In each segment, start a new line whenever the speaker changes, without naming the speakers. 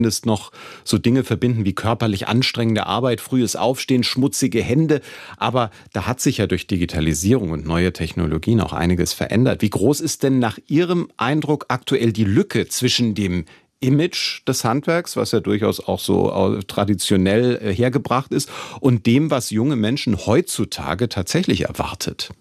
noch so Dinge verbinden wie körperlich anstrengende Arbeit, frühes Aufstehen, schmutzige Hände. Aber da hat sich ja durch Digitalisierung und neue Technologien auch einiges verändert. Wie groß ist denn nach Ihrem Eindruck aktuell die Lücke zwischen dem Image des Handwerks, was ja durchaus auch so traditionell hergebracht ist, und dem, was junge Menschen heutzutage tatsächlich erwartet?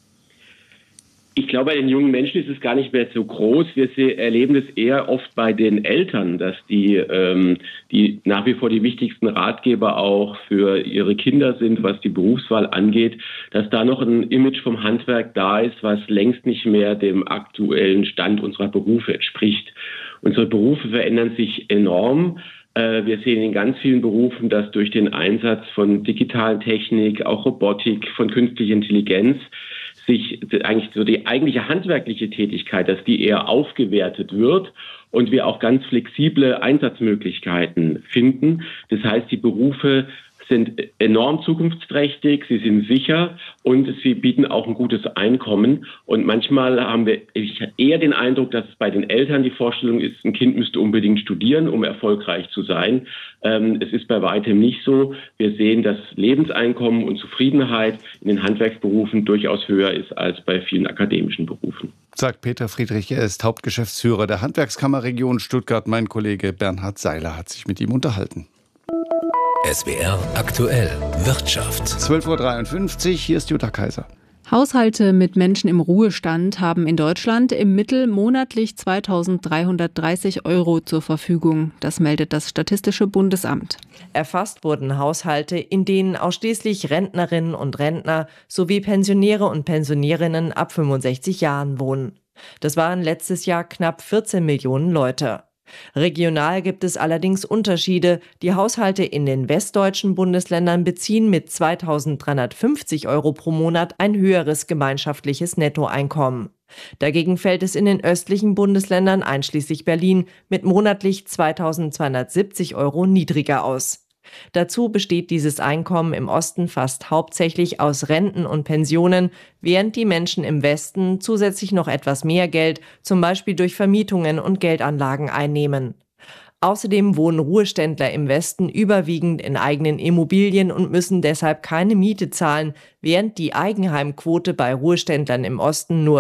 Ich glaube, bei den jungen Menschen ist es gar nicht mehr so groß. Wir erleben es eher oft bei den Eltern, dass die nach wie vor die wichtigsten Ratgeber auch für ihre Kinder sind, was die Berufswahl angeht, dass da noch ein Image vom Handwerk da ist, was längst nicht mehr dem aktuellen Stand unserer Berufe entspricht. Unsere Berufe verändern sich enorm. Wir sehen in ganz vielen Berufen, dass durch den Einsatz von digitalen Technik, auch Robotik, von künstlicher Intelligenz, sich eigentlich so die eigentliche handwerkliche Tätigkeit, dass die eher aufgewertet wird und wir auch ganz flexible Einsatzmöglichkeiten finden. Das heißt, die Berufe sind enorm zukunftsträchtig, sie sind sicher und sie bieten auch ein gutes Einkommen. Und manchmal haben wir eher den Eindruck, dass es bei den Eltern die Vorstellung ist, ein Kind müsste unbedingt studieren, um erfolgreich zu sein. Es ist bei weitem nicht so. Wir sehen, dass Lebenseinkommen und Zufriedenheit in den Handwerksberufen durchaus höher ist als bei vielen akademischen Berufen.
Sagt Peter Friedrich, er ist Hauptgeschäftsführer der Handwerkskammerregion Stuttgart. Mein Kollege Bernhard Seiler hat sich mit ihm unterhalten.
SWR aktuell Wirtschaft.
12:53 Uhr, hier ist Jutta Kaiser.
Haushalte mit Menschen im Ruhestand haben in Deutschland im Mittel monatlich 2.330 € zur Verfügung. Das meldet das Statistische Bundesamt.
Erfasst wurden Haushalte, in denen ausschließlich Rentnerinnen und Rentner sowie Pensionäre und Pensionärinnen ab 65 Jahren wohnen. Das waren letztes Jahr knapp 14 Millionen Leute. Regional gibt es allerdings Unterschiede. Die Haushalte in den westdeutschen Bundesländern beziehen mit 2.350 € pro Monat ein höheres gemeinschaftliches Nettoeinkommen. Dagegen fällt es in den östlichen Bundesländern, einschließlich Berlin, mit monatlich 2.270 € niedriger aus. Dazu besteht dieses Einkommen im Osten fast hauptsächlich aus Renten und Pensionen, während die Menschen im Westen zusätzlich noch etwas mehr Geld, zum Beispiel durch Vermietungen und Geldanlagen, einnehmen. Außerdem wohnen Ruheständler im Westen überwiegend in eigenen Immobilien und müssen deshalb keine Miete zahlen, während die Eigenheimquote bei Ruheständlern im Osten nur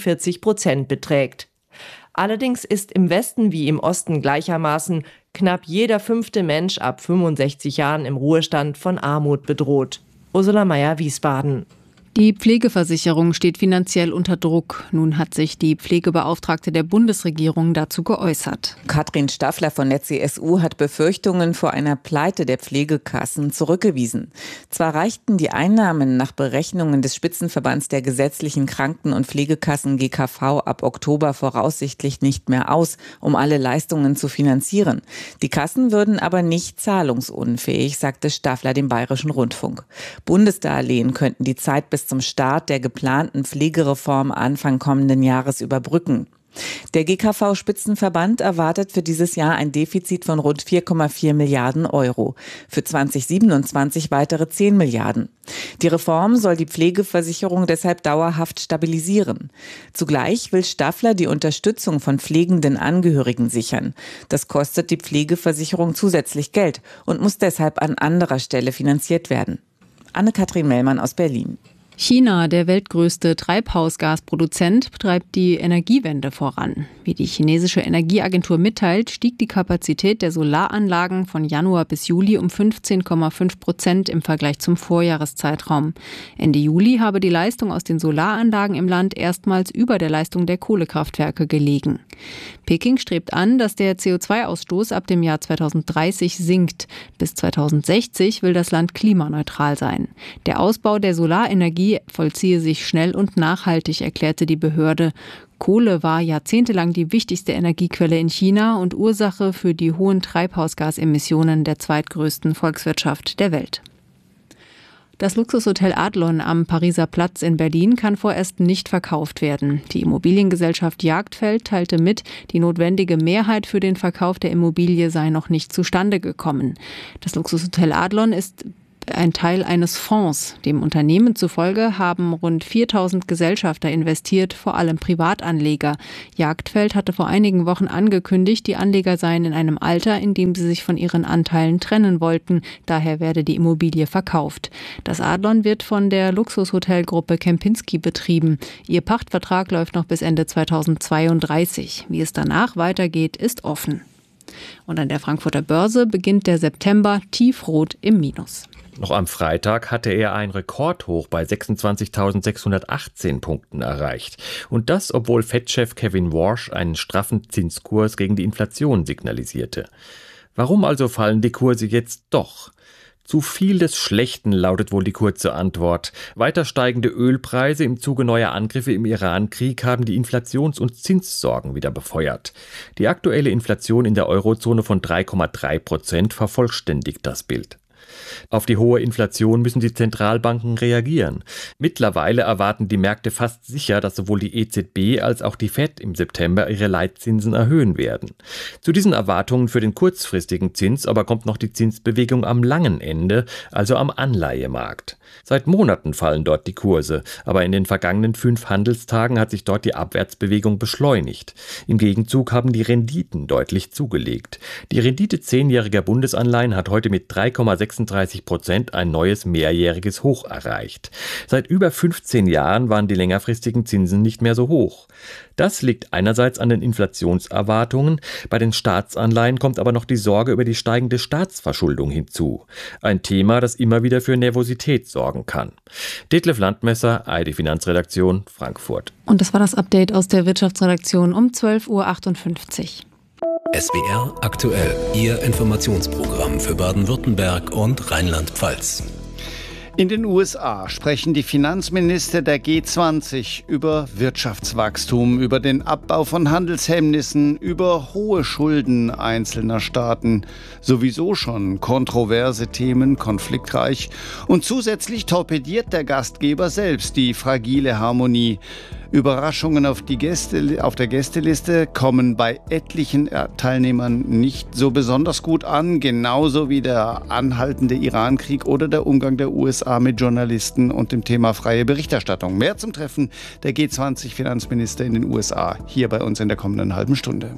44% beträgt. Allerdings ist im Westen wie im Osten gleichermaßen knapp jeder 5. Mensch ab 65 Jahren im Ruhestand von Armut bedroht. Ursula Mayer, Wiesbaden.
Die Pflegeversicherung steht finanziell unter Druck. Nun hat sich die Pflegebeauftragte der Bundesregierung dazu geäußert.
Katrin Staffler von der CSU hat Befürchtungen vor einer Pleite der Pflegekassen zurückgewiesen. Zwar reichten die Einnahmen nach Berechnungen des Spitzenverbands der gesetzlichen Kranken- und Pflegekassen GKV ab Oktober voraussichtlich nicht mehr aus, um alle Leistungen zu finanzieren. Die Kassen würden aber nicht zahlungsunfähig, sagte Staffler dem Bayerischen Rundfunk. Bundesdarlehen könnten die Zeit bis zum Start der geplanten Pflegereform Anfang kommenden Jahres überbrücken. Der GKV-Spitzenverband erwartet für dieses Jahr ein Defizit von rund 4,4 Milliarden €. Für 2027 weitere 10 Milliarden. Die Reform soll die Pflegeversicherung deshalb dauerhaft stabilisieren. Zugleich will Staffler die Unterstützung von pflegenden Angehörigen sichern. Das kostet die Pflegeversicherung zusätzlich Geld und muss deshalb an anderer Stelle finanziert werden. Anne-Kathrin Mellmann aus Berlin.
China, der weltgrößte Treibhausgasproduzent, treibt die Energiewende voran. Wie die chinesische Energieagentur mitteilt, stieg die Kapazität der Solaranlagen von Januar bis Juli um 15,5% im Vergleich zum Vorjahreszeitraum. Ende Juli habe die Leistung aus den Solaranlagen im Land erstmals über der Leistung der Kohlekraftwerke gelegen. Peking strebt an, dass der CO2-Ausstoß ab dem Jahr 2030 sinkt. Bis 2060 will das Land klimaneutral sein. Der Ausbau der Solarenergie vollziehe sich schnell und nachhaltig, erklärte die Behörde. Kohle war jahrzehntelang die wichtigste Energiequelle in China und Ursache für die hohen Treibhausgasemissionen der zweitgrößten Volkswirtschaft der Welt. Das Luxushotel Adlon am Pariser Platz in Berlin kann vorerst nicht verkauft werden. Die Immobiliengesellschaft Jagdfeld teilte mit, die notwendige Mehrheit für den Verkauf der Immobilie sei noch nicht zustande gekommen. Das Luxushotel Adlon ist ein Teil eines Fonds. Dem Unternehmen zufolge haben rund 4.000 Gesellschafter investiert, vor allem Privatanleger. Jagdfeld hatte vor einigen Wochen angekündigt, die Anleger seien in einem Alter, in dem sie sich von ihren Anteilen trennen wollten. Daher werde die Immobilie verkauft. Das Adlon wird von der Luxushotelgruppe Kempinski betrieben. Ihr Pachtvertrag läuft noch bis Ende 2032. Wie es danach weitergeht, ist offen. Und an der Frankfurter Börse beginnt der September tiefrot im Minus.
Noch am Freitag hatte er ein Rekordhoch bei 26.618 Punkten erreicht. Und das, obwohl Fed-Chef Kevin Warsh einen straffen Zinskurs gegen die Inflation signalisierte. Warum also fallen die Kurse jetzt doch? Zu viel des Schlechten lautet wohl die kurze Antwort. Weiter steigende Ölpreise im Zuge neuer Angriffe im Iran-Krieg haben die Inflations- und Zinssorgen wieder befeuert. Die aktuelle Inflation in der Eurozone von 3,3% vervollständigt das Bild. Auf die hohe Inflation müssen die Zentralbanken reagieren. Mittlerweile erwarten die Märkte fast sicher, dass sowohl die EZB als auch die Fed im September ihre Leitzinsen erhöhen werden. Zu diesen Erwartungen für den kurzfristigen Zins aber kommt noch die Zinsbewegung am langen Ende, also am Anleihemarkt. Seit Monaten fallen dort die Kurse, aber in den vergangenen 5 Handelstagen hat sich dort die Abwärtsbewegung beschleunigt. Im Gegenzug haben die Renditen deutlich zugelegt. Die Rendite 10-jähriger Bundesanleihen hat heute mit 3,36% ein neues mehrjähriges Hoch erreicht. Seit über 15 Jahren waren die längerfristigen Zinsen nicht mehr so hoch. Das liegt einerseits an den Inflationserwartungen, bei den Staatsanleihen kommt aber noch die Sorge über die steigende Staatsverschuldung hinzu. Ein Thema, das immer wieder für Nervosität sorgen kann. Detlef Landmesser, ARD Finanzredaktion, Frankfurt.
Und das war das Update aus der Wirtschaftsredaktion um 12.58 Uhr.
SWR aktuell, Ihr Informationsprogramm für Baden-Württemberg und Rheinland-Pfalz.
In den USA sprechen die Finanzminister der G20 über Wirtschaftswachstum, über den Abbau von Handelshemmnissen, über hohe Schulden einzelner Staaten. Sowieso schon kontroverse Themen, konfliktreich. Und zusätzlich torpediert der Gastgeber selbst die fragile Harmonie. Überraschungen auf der Gästeliste kommen bei etlichen Teilnehmern nicht so besonders gut an, genauso wie der anhaltende Iran-Krieg oder der Umgang der USA mit Journalisten und dem Thema freie Berichterstattung. Mehr zum Treffen der G20-Finanzminister in den USA, hier bei uns in der kommenden halben Stunde.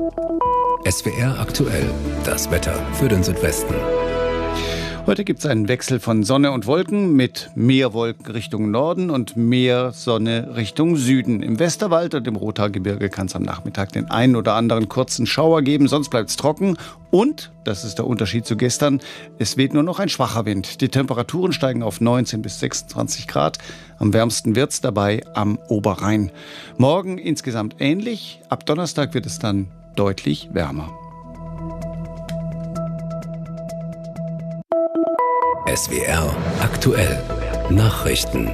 SWR aktuell, das Wetter für den Südwesten.
Heute gibt es einen Wechsel von Sonne und Wolken mit mehr Wolken Richtung Norden und mehr Sonne Richtung Süden. Im Westerwald und im Rothaargebirge kann es am Nachmittag den einen oder anderen kurzen Schauer geben, sonst bleibt es trocken. Und, das ist der Unterschied zu gestern, es weht nur noch ein schwacher Wind. Die Temperaturen steigen auf 19 bis 26 Grad. Am wärmsten wird es dabei am Oberrhein. Morgen insgesamt ähnlich. Ab Donnerstag wird es dann deutlich wärmer.
SWR aktuell, Nachrichten.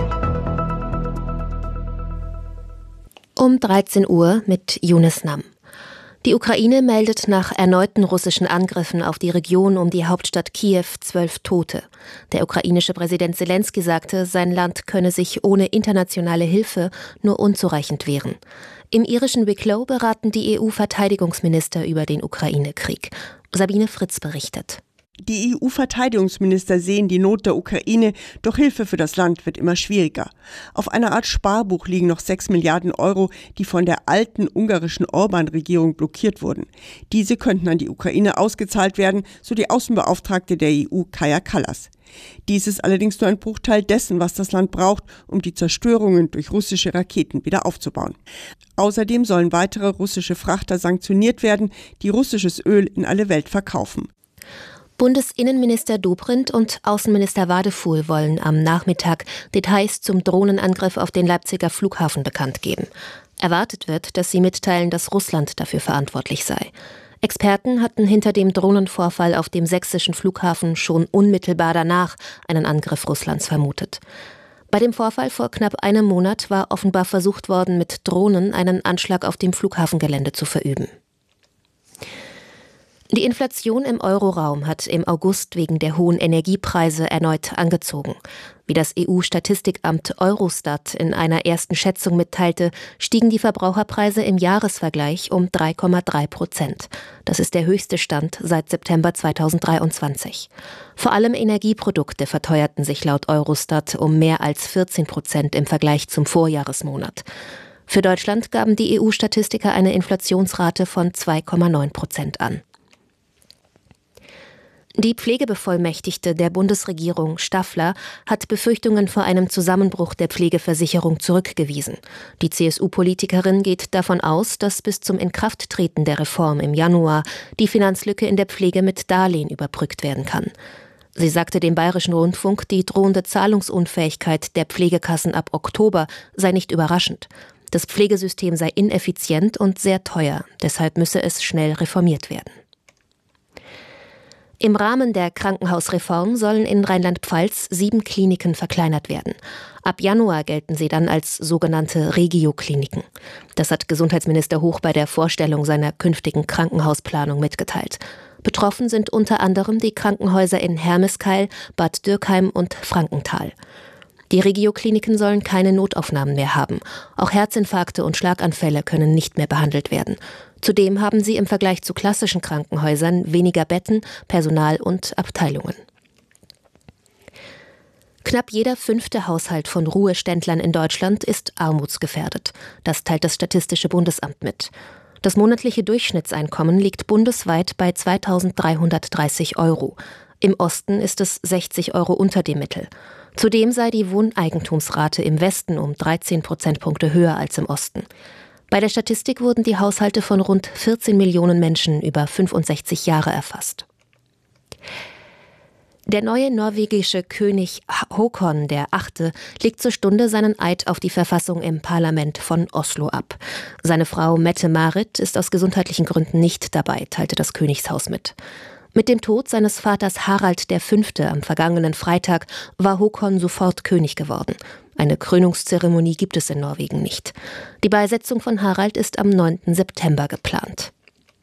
Um 13 Uhr mit Yunus Nam. Die Ukraine meldet nach erneuten russischen Angriffen auf die Region um die Hauptstadt Kiew 12 Tote. Der ukrainische Präsident Selenskyj sagte, sein Land könne sich ohne internationale Hilfe nur unzureichend wehren. Im irischen Wicklow beraten die EU-Verteidigungsminister über den Ukraine-Krieg. Sabine Fritz berichtet.
Die EU-Verteidigungsminister sehen die Not der Ukraine, doch Hilfe für das Land wird immer schwieriger. Auf einer Art Sparbuch liegen noch 6 Milliarden Euro, die von der alten ungarischen Orban-Regierung blockiert wurden. Diese könnten an die Ukraine ausgezahlt werden, so die Außenbeauftragte der EU, Kaja Kallas. Dies ist allerdings nur ein Bruchteil dessen, was das Land braucht, um die Zerstörungen durch russische Raketen wieder aufzubauen. Außerdem sollen weitere russische Frachter sanktioniert werden, die russisches Öl in alle Welt verkaufen.
Bundesinnenminister Dobrindt und Außenminister Wadefuhl wollen am Nachmittag Details zum Drohnenangriff auf den Leipziger Flughafen bekannt geben. Erwartet wird, dass sie mitteilen, dass Russland dafür verantwortlich sei. Experten hatten hinter dem Drohnenvorfall auf dem sächsischen Flughafen schon unmittelbar danach einen Angriff Russlands vermutet. Bei dem Vorfall vor knapp einem Monat war offenbar versucht worden, mit Drohnen einen Anschlag auf dem Flughafengelände zu verüben. Die Inflation im Euroraum hat im August wegen der hohen Energiepreise erneut angezogen. Wie das EU-Statistikamt Eurostat in einer ersten Schätzung mitteilte, stiegen die Verbraucherpreise im Jahresvergleich um 3,3%. Das ist der höchste Stand seit September 2023. Vor allem Energieprodukte verteuerten sich laut Eurostat um mehr als 14% im Vergleich zum Vorjahresmonat. Für Deutschland gaben die EU-Statistiker eine Inflationsrate von 2,9% an. Die Pflegebevollmächtigte der Bundesregierung, Staffler, hat Befürchtungen vor einem Zusammenbruch der Pflegeversicherung zurückgewiesen. Die CSU-Politikerin geht davon aus, dass bis zum Inkrafttreten der Reform im Januar die Finanzlücke in der Pflege mit Darlehen überbrückt werden kann. Sie sagte dem Bayerischen Rundfunk, die drohende Zahlungsunfähigkeit der Pflegekassen ab Oktober sei nicht überraschend. Das Pflegesystem sei ineffizient und sehr teuer, deshalb müsse es schnell reformiert werden. Im Rahmen der Krankenhausreform sollen in Rheinland-Pfalz 7 Kliniken verkleinert werden. Ab Januar gelten sie dann als sogenannte Regio-Kliniken. Das hat Gesundheitsminister Hoch bei der Vorstellung seiner künftigen Krankenhausplanung mitgeteilt. Betroffen sind unter anderem die Krankenhäuser in Hermeskeil, Bad Dürkheim und Frankenthal. Die Regio-Kliniken sollen keine Notaufnahmen mehr haben. Auch Herzinfarkte und Schlaganfälle können nicht mehr behandelt werden. Zudem haben sie im Vergleich zu klassischen Krankenhäusern weniger Betten, Personal und Abteilungen. Knapp jeder 5. Haushalt von Ruheständlern in Deutschland ist armutsgefährdet. Das teilt das Statistische Bundesamt mit. Das monatliche Durchschnittseinkommen liegt bundesweit bei 2.330 €. Im Osten ist es 60 € unter dem Mittel. Zudem sei die Wohneigentumsrate im Westen um 13 Prozentpunkte höher als im Osten. Bei der Statistik wurden die Haushalte von rund 14 Millionen Menschen über 65 Jahre erfasst. Der neue norwegische König Håkon VIII. Legt zur Stunde seinen Eid auf die Verfassung im Parlament von Oslo ab. Seine Frau Mette-Marit ist aus gesundheitlichen Gründen nicht dabei, teilte das Königshaus mit. Mit dem Tod seines Vaters Harald V. am vergangenen Freitag war Håkon sofort König geworden. Eine Krönungszeremonie gibt es in Norwegen nicht. Die Beisetzung von Harald ist am 9. September geplant.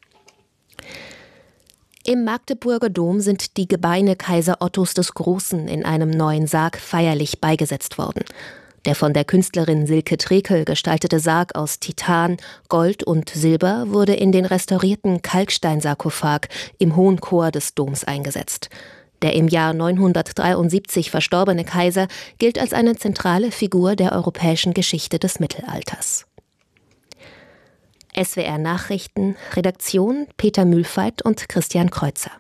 Im Magdeburger Dom sind die Gebeine Kaiser Ottos des Großen in einem neuen Sarg feierlich beigesetzt worden. Der von der Künstlerin Silke Trekel gestaltete Sarg aus Titan, Gold und Silber wurde in den restaurierten Kalksteinsarkophag im Hohen Chor des Doms eingesetzt. Der im Jahr 973 verstorbene Kaiser gilt als eine zentrale Figur der europäischen Geschichte des Mittelalters. SWR Nachrichten, Redaktion Peter Mühlfeit und Christian Kreuzer.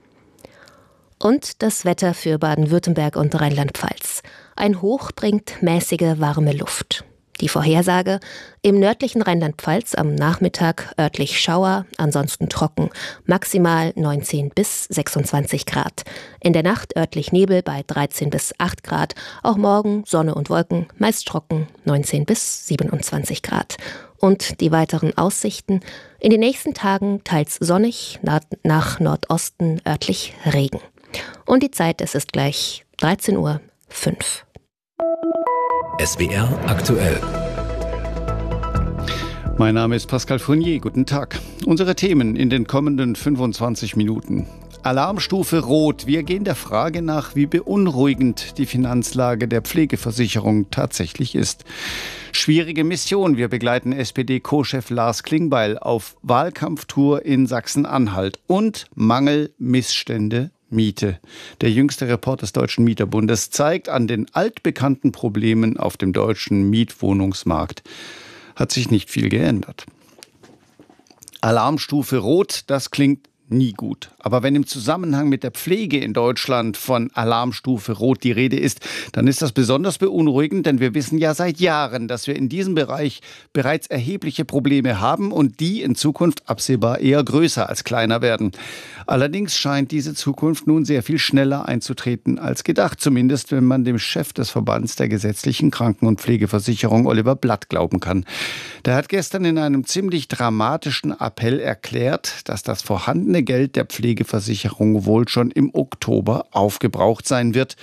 Und das Wetter für Baden-Württemberg und Rheinland-Pfalz. Ein Hoch bringt mäßige, warme Luft. Die Vorhersage: im nördlichen Rheinland-Pfalz am Nachmittag örtlich Schauer, ansonsten trocken, maximal 19 bis 26 Grad. In der Nacht örtlich Nebel bei 13 bis 8 Grad, auch morgen Sonne und Wolken, meist trocken, 19 bis 27 Grad. Und die weiteren Aussichten: in den nächsten Tagen teils sonnig, nach Nordosten örtlich Regen. Und die Zeit, es ist gleich 13:05 Uhr.
SWR aktuell.
Mein Name ist Pascal Fournier. Guten Tag. Unsere Themen in den kommenden 25 Minuten. Alarmstufe Rot. Wir gehen der Frage nach, wie beunruhigend die Finanzlage der Pflegeversicherung tatsächlich ist. Schwierige Mission. Wir begleiten SPD-Co-Chef Lars Klingbeil auf Wahlkampftour in Sachsen-Anhalt. Und Mangel, Missstände, Miete. Der jüngste Report des Deutschen Mieterbundes zeigt, an den altbekannten Problemen auf dem deutschen Mietwohnungsmarkt hat sich nicht viel geändert. Alarmstufe Rot, das klingt nie gut. Aber wenn im Zusammenhang mit der Pflege in Deutschland von Alarmstufe Rot die Rede ist, dann ist das besonders beunruhigend, denn wir wissen ja seit Jahren, dass wir in diesem Bereich bereits erhebliche Probleme haben und die in Zukunft absehbar eher größer als kleiner werden. Allerdings scheint diese Zukunft nun sehr viel schneller einzutreten als gedacht, zumindest wenn man dem Chef des Verbands der gesetzlichen Kranken- und Pflegeversicherung, Oliver Blatt, glauben kann. Der hat gestern in einem ziemlich dramatischen Appell erklärt, dass das vorhandene Geld der Pflegeversicherung wohl schon im Oktober aufgebraucht sein wird.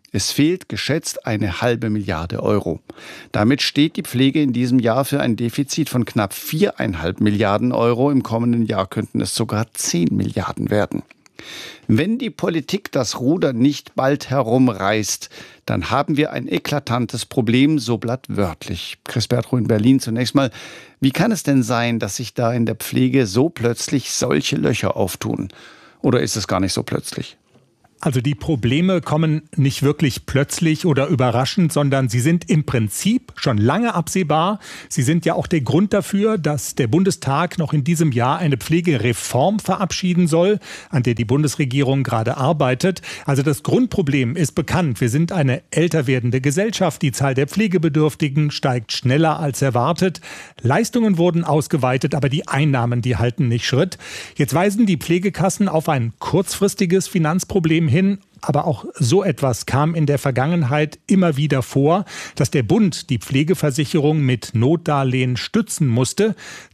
Es fehlt geschätzt 1,5 Milliarde Euro. Damit steht die Pflege in diesem Jahr für ein Defizit von knapp 4,5 Milliarden Euro. Im kommenden Jahr könnten es sogar 10 Milliarden werden. Wenn die Politik das Ruder nicht bald herumreißt, dann haben wir ein eklatantes Problem, so blattwörtlich. Chris Bertrow in Berlin zunächst mal. Wie kann es denn sein, dass sich da in der Pflege so plötzlich solche Löcher auftun? Oder ist es gar nicht so plötzlich?
Also die Probleme kommen nicht wirklich plötzlich oder überraschend, sondern sie sind im Prinzip schon lange absehbar. Sie sind ja auch der Grund dafür, dass der Bundestag noch in diesem Jahr eine Pflegereform verabschieden soll, an der die Bundesregierung gerade arbeitet. Also das Grundproblem ist bekannt. Wir sind eine älter werdende Gesellschaft. Die Zahl der Pflegebedürftigen steigt schneller als erwartet. Leistungen wurden ausgeweitet, aber die Einnahmen, die halten nicht Schritt. Jetzt weisen die Pflegekassen auf ein kurzfristiges Finanzproblem hin. Aber auch so etwas kam in der Vergangenheit immer wieder vor, dass der Bund die Pflegeversicherung mit Notdarlehen stützen musste.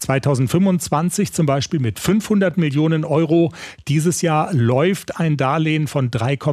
2025 zum Beispiel mit 500 Millionen Euro. Dieses Jahr läuft ein Darlehen von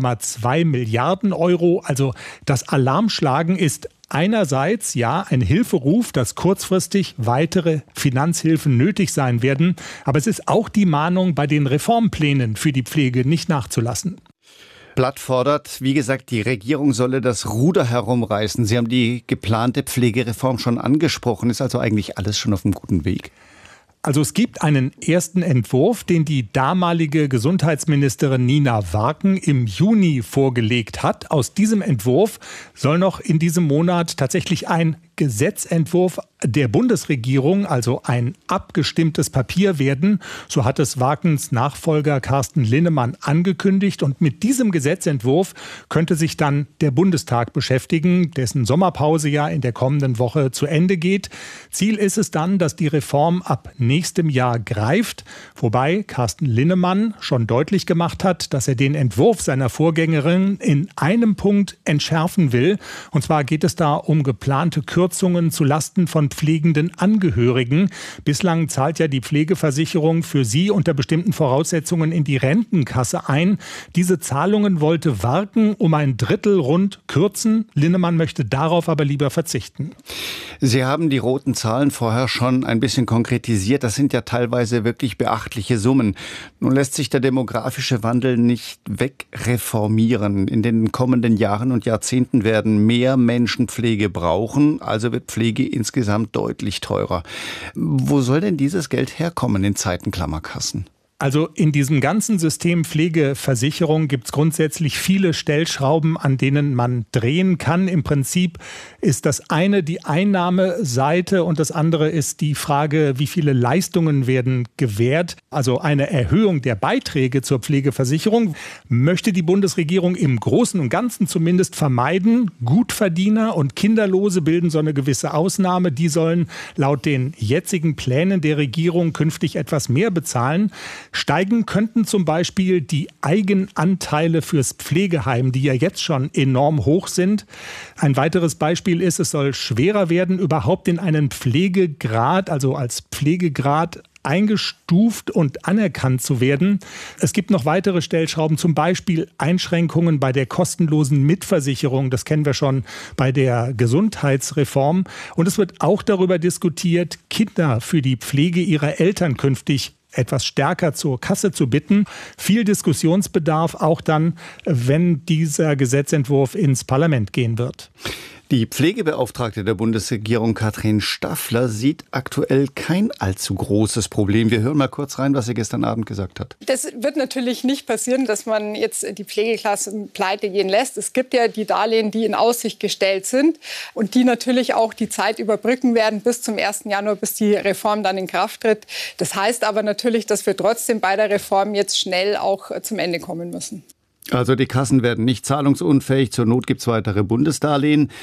3,2 Milliarden Euro. Also das Alarmschlagen ist einerseits ja ein Hilferuf, dass kurzfristig weitere Finanzhilfen nötig sein werden. Aber es ist auch die Mahnung, bei den Reformplänen für die Pflege nicht nachzulassen.
Blatt fordert, wie gesagt, die Regierung solle das Ruder herumreißen. Sie haben die geplante Pflegereform schon angesprochen. Ist also eigentlich alles schon auf einem guten Weg?
Also es gibt einen ersten Entwurf, den die damalige Gesundheitsministerin Nina Warken im Juni vorgelegt hat. Aus diesem Entwurf soll noch in diesem Monat tatsächlich ein Gesetzentwurf der Bundesregierung, also ein abgestimmtes Papier werden. So hat es Warkens Nachfolger Carsten Linnemann angekündigt. Und mit diesem Gesetzentwurf könnte sich dann der Bundestag beschäftigen, dessen Sommerpause ja in der kommenden Woche zu Ende geht. Ziel ist es dann, dass die Reform ab nächstem Jahr greift. Wobei Carsten Linnemann schon deutlich gemacht hat, dass er den Entwurf seiner Vorgängerin in einem Punkt entschärfen will. Und zwar geht es da um geplante Kürzungen zu Lasten von pflegenden Angehörigen. Bislang zahlt ja die Pflegeversicherung für sie unter bestimmten Voraussetzungen in die Rentenkasse ein. Diese Zahlungen wollte Warken um 1/3 rund kürzen. Linnemann möchte darauf aber lieber verzichten.
Sie haben die roten Zahlen vorher schon ein bisschen konkretisiert. Das sind ja teilweise wirklich beachtliche Summen. Nun lässt sich der demografische Wandel nicht wegreformieren. In den kommenden Jahren und Jahrzehnten werden mehr Menschen Pflege brauchen. Also wird Pflege insgesamt deutlich teurer. Wo soll denn dieses Geld herkommen in Zeiten Klammerkassen?
Also in diesem ganzen System Pflegeversicherung gibt es grundsätzlich viele Stellschrauben, an denen man drehen kann. Im Prinzip ist das eine die Einnahmeseite und das andere ist die Frage, wie viele Leistungen werden gewährt. Also eine Erhöhung der Beiträge zur Pflegeversicherung möchte die Bundesregierung im Großen und Ganzen zumindest vermeiden. Gutverdiener und Kinderlose bilden so eine gewisse Ausnahme. Die sollen laut den jetzigen Plänen der Regierung künftig etwas mehr bezahlen. Steigen könnten zum Beispiel die Eigenanteile fürs Pflegeheim, die ja jetzt schon enorm hoch sind. Ein weiteres Beispiel ist, es soll schwerer werden, überhaupt in einen Pflegegrad, also als Pflegegrad eingestuft und anerkannt zu werden. Es gibt noch weitere Stellschrauben, zum Beispiel Einschränkungen bei der kostenlosen Mitversicherung. Das kennen wir schon bei der Gesundheitsreform. Und es wird auch darüber diskutiert, Kinder für die Pflege ihrer Eltern künftig etwas stärker zur Kasse zu bitten. Viel Diskussionsbedarf auch dann, wenn dieser Gesetzentwurf ins Parlament gehen wird.
Die Pflegebeauftragte der Bundesregierung, Katrin Staffler, sieht aktuell kein allzu großes Problem. Wir hören mal kurz rein, was sie gestern Abend gesagt hat.
Das wird natürlich nicht passieren, dass man jetzt die Pflegeklassen pleite gehen lässt. Es gibt ja die Darlehen, die in Aussicht gestellt sind und die natürlich auch die Zeit überbrücken werden bis zum 1. Januar, bis die Reform dann in Kraft tritt. Das heißt aber natürlich, dass wir trotzdem bei der Reform jetzt schnell auch zum Ende kommen müssen.
Also die Kassen werden nicht zahlungsunfähig, zur Not gibt es weitere Bundesdarlehen.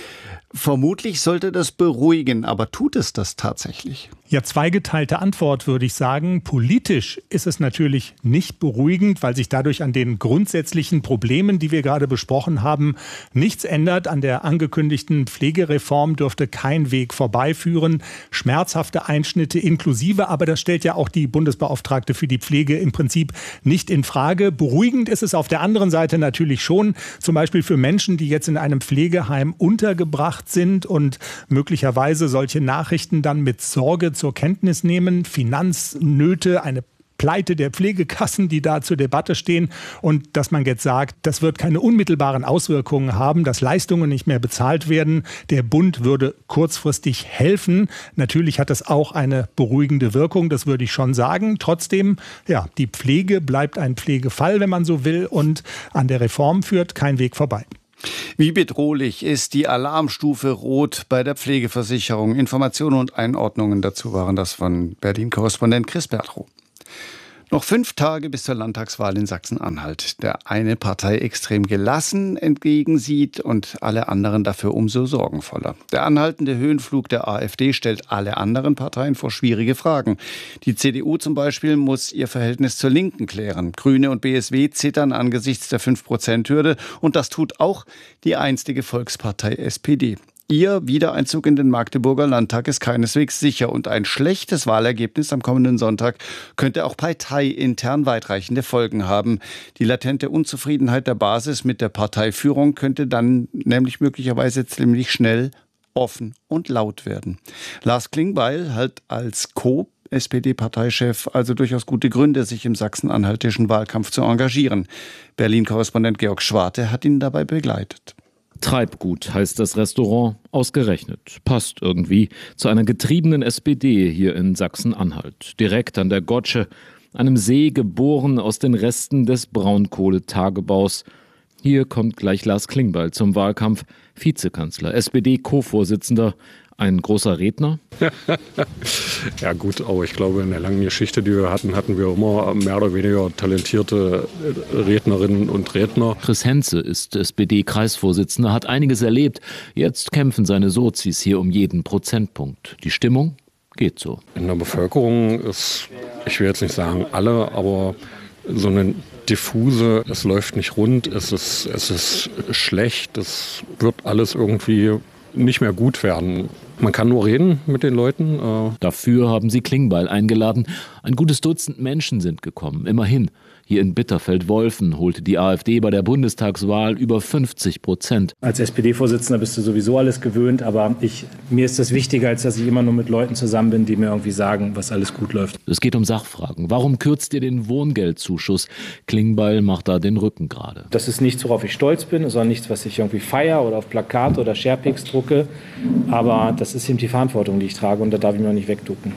Vermutlich sollte das beruhigen, aber tut es das tatsächlich?
Ja, zweigeteilte Antwort würde ich sagen. Politisch ist es natürlich nicht beruhigend, weil sich dadurch an den grundsätzlichen Problemen, die wir gerade besprochen haben, nichts ändert. An der angekündigten Pflegereform dürfte kein Weg vorbeiführen. Schmerzhafte Einschnitte inklusive, aber das stellt ja auch die Bundesbeauftragte für die Pflege im Prinzip nicht in Frage. Beruhigend ist es auf der anderen Seite natürlich schon, zum Beispiel für Menschen, die jetzt in einem Pflegeheim untergebracht sind und möglicherweise solche Nachrichten dann mit Sorge zur Kenntnis nehmen. Finanznöte, eine Pleite der Pflegekassen, die da zur Debatte stehen, und dass man jetzt sagt, das wird keine unmittelbaren Auswirkungen haben, dass Leistungen nicht mehr bezahlt werden. Der Bund würde kurzfristig helfen. Natürlich hat das auch eine beruhigende Wirkung, das würde ich schon sagen. Trotzdem, ja, die Pflege bleibt ein Pflegefall, wenn man so will, und an der Reform führt kein Weg vorbei.
Wie bedrohlich ist die Alarmstufe Rot bei der Pflegeversicherung? Informationen und Einordnungen dazu waren das von Berlin-Korrespondent Chris Bertrow. Noch 5 Tage bis zur Landtagswahl in Sachsen-Anhalt. Der eine Partei extrem gelassen entgegensieht und alle anderen dafür umso sorgenvoller. Der anhaltende Höhenflug der AfD stellt alle anderen Parteien vor schwierige Fragen. Die CDU zum Beispiel muss ihr Verhältnis zur Linken klären. Grüne und BSW zittern angesichts der 5%-Hürde. Und das tut auch die einstige Volkspartei SPD. Ihr Wiedereinzug in den Magdeburger Landtag ist keineswegs sicher und ein schlechtes Wahlergebnis am kommenden Sonntag könnte auch parteiintern weitreichende Folgen haben. Die latente Unzufriedenheit der Basis mit der Parteiführung könnte dann nämlich möglicherweise ziemlich schnell offen und laut werden. Lars Klingbeil hat als SPD-Parteichef also durchaus gute Gründe, sich im sachsen-anhaltischen Wahlkampf zu engagieren. Berlin-Korrespondent Georg Schwarte hat ihn dabei begleitet.
Treibgut heißt das Restaurant, ausgerechnet. Passt irgendwie zu einer getriebenen SPD hier in Sachsen-Anhalt. Direkt an der Gotsche, einem See geboren aus den Resten des Braunkohletagebaus. Hier kommt gleich Lars Klingbeil zum Wahlkampf. Vizekanzler, SPD-Co-Vorsitzender, ein großer Redner?
Ja gut, aber ich glaube, in der langen Geschichte, die wir hatten wir immer mehr oder weniger talentierte Rednerinnen und Redner.
Chris Henze ist SPD-Kreisvorsitzender, hat einiges erlebt. Jetzt kämpfen seine Sozis hier um jeden Prozentpunkt. Die Stimmung geht so.
In der Bevölkerung ist, ich will jetzt nicht sagen alle, aber so eine diffuse, es läuft nicht rund, es ist schlecht, es wird alles irgendwie nicht mehr gut werden. Man kann nur reden mit den Leuten.
Dafür haben sie Klingbeil eingeladen. Ein gutes Dutzend Menschen sind gekommen, immerhin. Hier in Bitterfeld-Wolfen holte die AfD bei der Bundestagswahl über 50%.
Als SPD-Vorsitzender bist du sowieso alles gewöhnt, aber mir ist das wichtiger, als dass ich immer nur mit Leuten zusammen bin, die mir irgendwie sagen, was alles gut läuft.
Es geht um Sachfragen. Warum kürzt ihr den Wohngeldzuschuss? Klingbeil macht da den Rücken gerade.
Das ist nichts, worauf ich stolz bin, sondern nichts, was ich irgendwie feiere oder auf Plakate oder Sharepics drucke. Aber das ist eben die Verantwortung, die ich trage, und da darf ich mir auch nicht wegducken.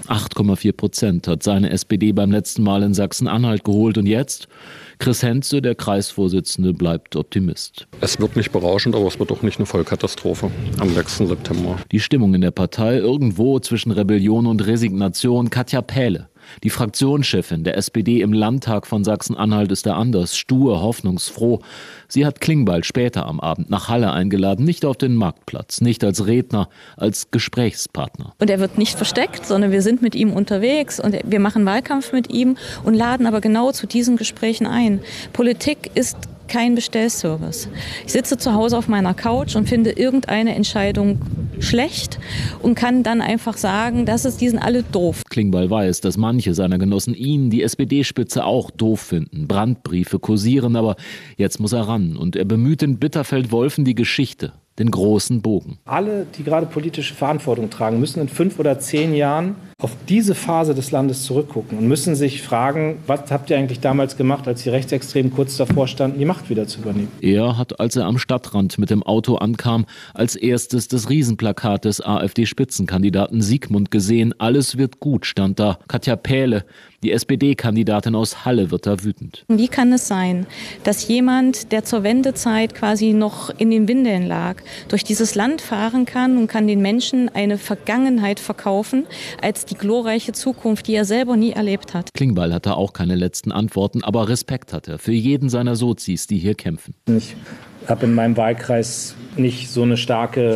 8,4% hat seine SPD beim letzten Mal in Sachsen-Anhalt geholt, und jetzt? Chris Henze, der Kreisvorsitzende, bleibt Optimist.
Es wird nicht berauschend, aber es wird auch nicht eine Vollkatastrophe am 6. September.
Die Stimmung in der Partei irgendwo zwischen Rebellion und Resignation. Katja Pähle, die Fraktionschefin der SPD im Landtag von Sachsen-Anhalt, ist da anders, stur, hoffnungsfroh. Sie hat Klingbeil später am Abend nach Halle eingeladen, nicht auf den Marktplatz, nicht als Redner, als Gesprächspartner.
Und er wird nicht versteckt, sondern wir sind mit ihm unterwegs und wir machen Wahlkampf mit ihm und laden aber genau zu diesen Gesprächen ein. Politik ist kein Bestellservice. Ich sitze zu Hause auf meiner Couch und finde irgendeine Entscheidung schlecht und kann dann einfach sagen, die sind alle doof.
Klingbeil weiß, dass manche seiner Genossen ihn, die SPD-Spitze, auch doof finden. Brandbriefe kursieren, aber jetzt muss er ran. Und er bemüht in Bitterfeld-Wolfen die Geschichte, den großen Bogen.
Alle, die gerade politische Verantwortung tragen, müssen in 5 oder 10 Jahren auf diese Phase des Landes zurückgucken und müssen sich fragen, was habt ihr eigentlich damals gemacht, als die Rechtsextremen kurz davor standen, die Macht wieder zu übernehmen?
Er hat, als er am Stadtrand mit dem Auto ankam, als erstes das Riesenplakat des AfD-Spitzenkandidaten Siegmund gesehen. Alles wird gut, stand da. Katja Pähle, die SPD-Kandidatin aus Halle, wird da wütend.
Wie kann es sein, dass jemand, der zur Wendezeit quasi noch in den Windeln lag, durch dieses Land fahren kann und kann den Menschen eine Vergangenheit verkaufen als die glorreiche Zukunft, die er selber nie erlebt hat?
Klingbeil hatte auch keine letzten Antworten, aber Respekt hat er für jeden seiner Sozis, die hier kämpfen.
Ich habe in meinem Wahlkreis nicht so eine starke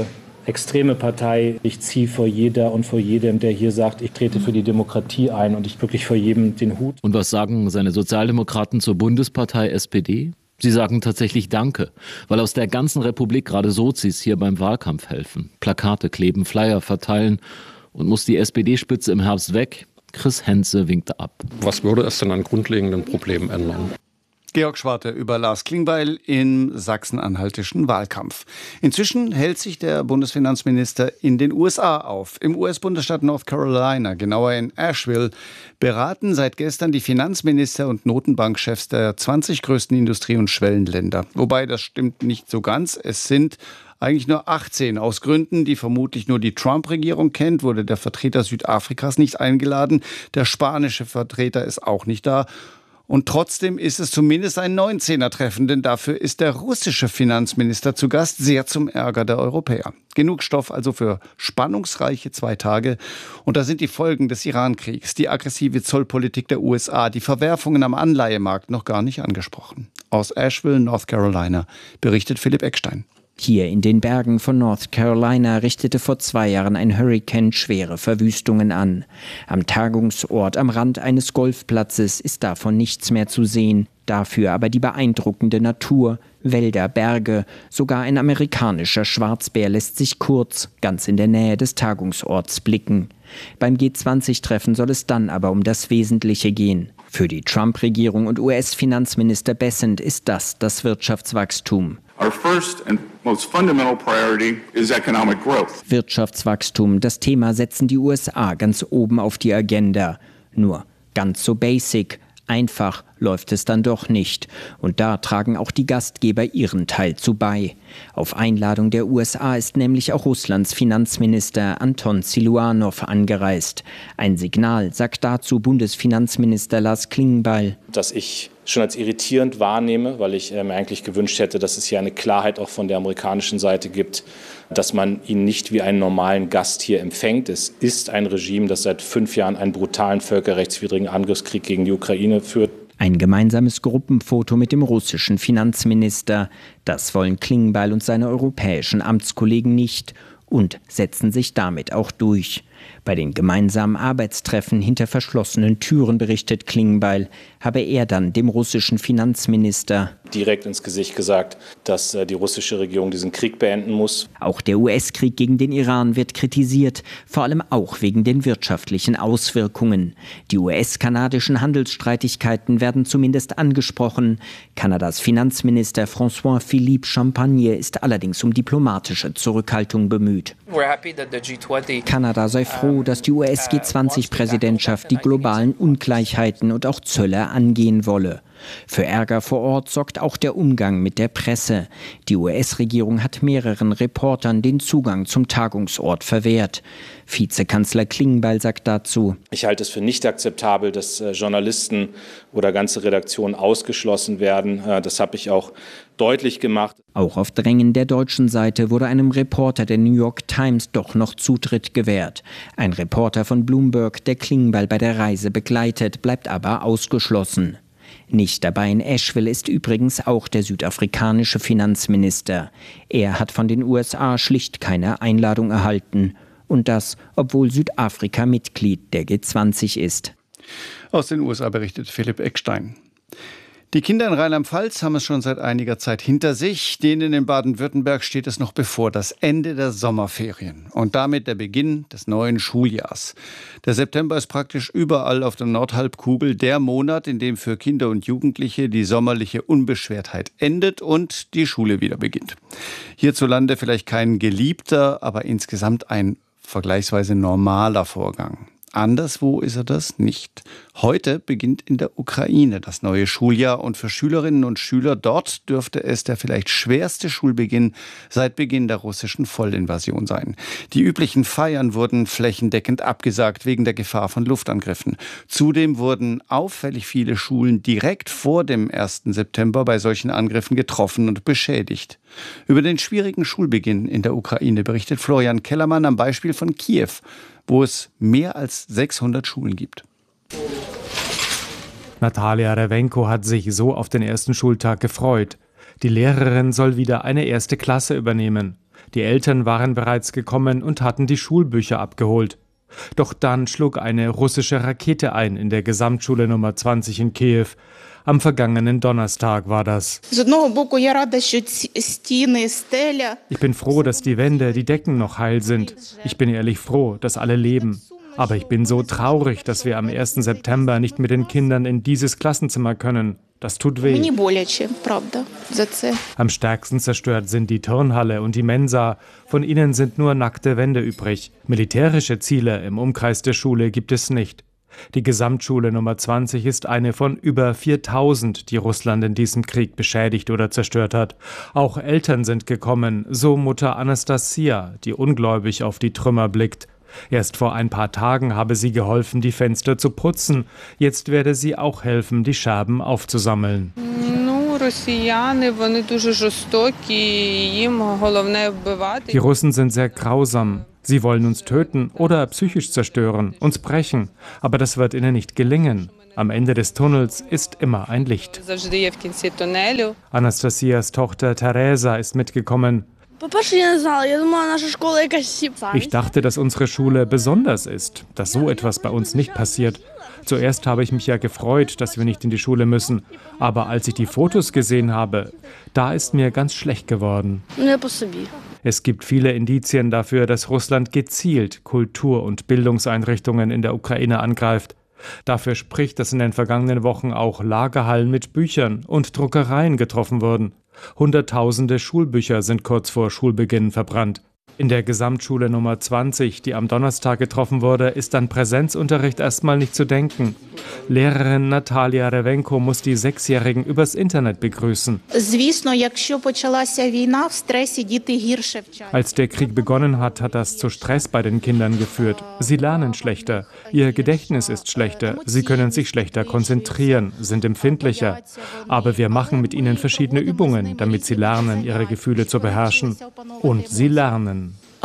extreme Partei. Ich ziehe vor jeder und vor jedem, der hier sagt, ich trete für die Demokratie ein und ich wirklich vor jedem den Hut.
Und was sagen seine Sozialdemokraten zur Bundespartei SPD? Sie sagen tatsächlich Danke, weil aus der ganzen Republik gerade Sozis hier beim Wahlkampf helfen. Plakate kleben, Flyer verteilen. Und muss die SPD-Spitze im Herbst weg? Chris Henze winkte ab.
Was würde es denn an grundlegenden Problemen ändern?
Georg Schwarte über Lars Klingbeil im sachsen-anhaltischen Wahlkampf. Inzwischen hält sich der Bundesfinanzminister in den USA auf. Im US-Bundesstaat North Carolina, genauer in Asheville, beraten seit gestern die Finanzminister und Notenbankchefs der 20 größten Industrie- und Schwellenländer. Wobei, das stimmt nicht so ganz. Es sind eigentlich nur 18. Aus Gründen, die vermutlich nur die Trump-Regierung kennt, wurde der Vertreter Südafrikas nicht eingeladen. Der spanische Vertreter ist auch nicht da. Und trotzdem ist es zumindest ein 19er-Treffen, denn dafür ist der russische Finanzminister zu Gast, sehr zum Ärger der Europäer. Genug Stoff also für spannungsreiche 2 Tage. Und da sind die Folgen des Iran-Kriegs, die aggressive Zollpolitik der USA, die Verwerfungen am Anleihemarkt noch gar nicht angesprochen. Aus Asheville, North Carolina, berichtet Philipp Eckstein.
Hier in den Bergen von North Carolina richtete vor 2 Jahren ein Hurrikan schwere Verwüstungen an. Am Tagungsort am Rand eines Golfplatzes ist davon nichts mehr zu sehen. Dafür aber die beeindruckende Natur, Wälder, Berge, sogar ein amerikanischer Schwarzbär lässt sich kurz, ganz in der Nähe des Tagungsorts blicken. Beim G20-Treffen soll es dann aber um das Wesentliche gehen. Für die Trump-Regierung und US-Finanzminister Bessent ist das Wirtschaftswachstum.
Our first and most fundamental priority is economic growth.
Wirtschaftswachstum, das Thema setzen die USA ganz oben auf die Agenda. Nur ganz so basic, einfach läuft es dann doch nicht. Und da tragen auch die Gastgeber ihren Teil zu bei. Auf Einladung der USA ist nämlich auch Russlands Finanzminister Anton Siluanow angereist. Ein Signal, sagt dazu Bundesfinanzminister Lars Klingbeil.
Dass ich schon als irritierend wahrnehme, weil ich mir eigentlich gewünscht hätte, dass es hier eine Klarheit auch von der amerikanischen Seite gibt, dass man ihn nicht wie einen normalen Gast hier empfängt. Es ist ein Regime, das seit 5 Jahren einen brutalen völkerrechtswidrigen Angriffskrieg gegen die Ukraine führt.
Ein gemeinsames Gruppenfoto mit dem russischen Finanzminister. Das wollen Klingbeil und seine europäischen Amtskollegen nicht und setzen sich damit auch durch. Bei den gemeinsamen Arbeitstreffen hinter verschlossenen Türen, berichtet Klingbeil, habe er dann dem russischen Finanzminister
direkt ins Gesicht gesagt, dass die russische Regierung diesen Krieg beenden muss.
Auch der US-Krieg gegen den Iran wird kritisiert, vor allem auch wegen den wirtschaftlichen Auswirkungen. Die US-kanadischen Handelsstreitigkeiten werden zumindest angesprochen. Kanadas Finanzminister François-Philippe Champagner ist allerdings um diplomatische Zurückhaltung bemüht. Kanada sei froh, dass die US-G20-Präsidentschaft die globalen Ungleichheiten und auch Zölle angehen wolle. Für Ärger vor Ort sorgt auch der Umgang mit der Presse. Die US-Regierung hat mehreren Reportern den Zugang zum Tagungsort verwehrt. Vizekanzler Klingbeil sagt dazu:
Ich halte es für nicht akzeptabel, dass Journalisten oder ganze Redaktionen ausgeschlossen werden. Das habe ich auch deutlich gemacht.
Auch auf Drängen der deutschen Seite wurde einem Reporter der New York Times doch noch Zutritt gewährt. Ein Reporter von Bloomberg, der Klingbeil bei der Reise begleitet, bleibt aber ausgeschlossen. Nicht dabei in Asheville ist übrigens auch der südafrikanische Finanzminister. Er hat von den USA schlicht keine Einladung erhalten. Und das, obwohl Südafrika Mitglied der G20 ist.
Aus den USA berichtet Philipp Eckstein. Die Kinder in Rheinland-Pfalz haben es schon seit einiger Zeit hinter sich. Denen in Baden-Württemberg steht es noch bevor, das Ende der Sommerferien und damit der Beginn des neuen Schuljahrs. Der September ist praktisch überall auf der Nordhalbkugel der Monat, in dem für Kinder und Jugendliche die sommerliche Unbeschwertheit endet und die Schule wieder beginnt. Hierzulande vielleicht kein geliebter, aber insgesamt ein vergleichsweise normaler Vorgang. Anderswo ist er das nicht. Heute beginnt in der Ukraine das neue Schuljahr und für Schülerinnen und Schüler dort dürfte es der vielleicht schwerste Schulbeginn seit Beginn der russischen Vollinvasion sein. Die üblichen Feiern wurden flächendeckend abgesagt wegen der Gefahr von Luftangriffen. Zudem wurden auffällig viele Schulen direkt vor dem 1. September bei solchen Angriffen getroffen und beschädigt. Über den schwierigen Schulbeginn in der Ukraine berichtet Florian Kellermann am Beispiel von Kiew, wo es mehr als 600 Schulen gibt.
Natalia Rewenko hat sich so auf den ersten Schultag gefreut. Die Lehrerin soll wieder eine erste Klasse übernehmen. Die Eltern waren bereits gekommen und hatten die Schulbücher abgeholt. Doch dann schlug eine russische Rakete ein in der Gesamtschule Nummer 20 in Kiew. Am vergangenen Donnerstag war das. Ich bin froh, dass die Wände, die Decken noch heil sind. Ich bin ehrlich froh, dass alle leben. Aber ich bin so traurig, dass wir am 1. September nicht mit den Kindern in dieses Klassenzimmer können. Das tut weh. Am stärksten zerstört sind die Turnhalle und die Mensa. Von ihnen sind nur nackte Wände übrig. Militärische Ziele im Umkreis der Schule gibt es nicht. Die Gesamtschule Nummer 20 ist eine von über 4000, die Russland in diesem Krieg beschädigt oder zerstört hat. Auch Eltern sind gekommen, so Mutter Anastasia, die ungläubig auf die Trümmer blickt. Erst vor ein paar Tagen habe sie geholfen, die Fenster zu putzen. Jetzt werde sie auch helfen, die Scherben aufzusammeln. Die Russen sind sehr grausam. Sie wollen uns töten oder psychisch zerstören, uns brechen. Aber das wird ihnen nicht gelingen. Am Ende des Tunnels ist immer ein Licht. Anastasias Tochter Teresa ist mitgekommen. Ich dachte, dass unsere Schule besonders ist, dass so etwas bei uns nicht passiert. Zuerst habe ich mich ja gefreut, dass wir nicht in die Schule müssen. Aber als ich die Fotos gesehen habe, da ist mir ganz schlecht geworden. Es gibt viele Indizien dafür, dass Russland gezielt Kultur- und Bildungseinrichtungen in der Ukraine angreift. Dafür spricht, dass in den vergangenen Wochen auch Lagerhallen mit Büchern und Druckereien getroffen wurden. Hunderttausende Schulbücher sind kurz vor Schulbeginn verbrannt. In der Gesamtschule Nummer 20, die am Donnerstag getroffen wurde, ist an Präsenzunterricht erstmal nicht zu denken. Lehrerin Natalia Rewenko muss die Sechsjährigen übers Internet begrüßen. Als der Krieg begonnen hat, hat das zu Stress bei den Kindern geführt. Sie lernen schlechter, ihr Gedächtnis ist schlechter, sie können sich schlechter konzentrieren, sind empfindlicher. Aber wir machen mit ihnen verschiedene Übungen, damit sie lernen, ihre Gefühle zu beherrschen. Und sie lernen.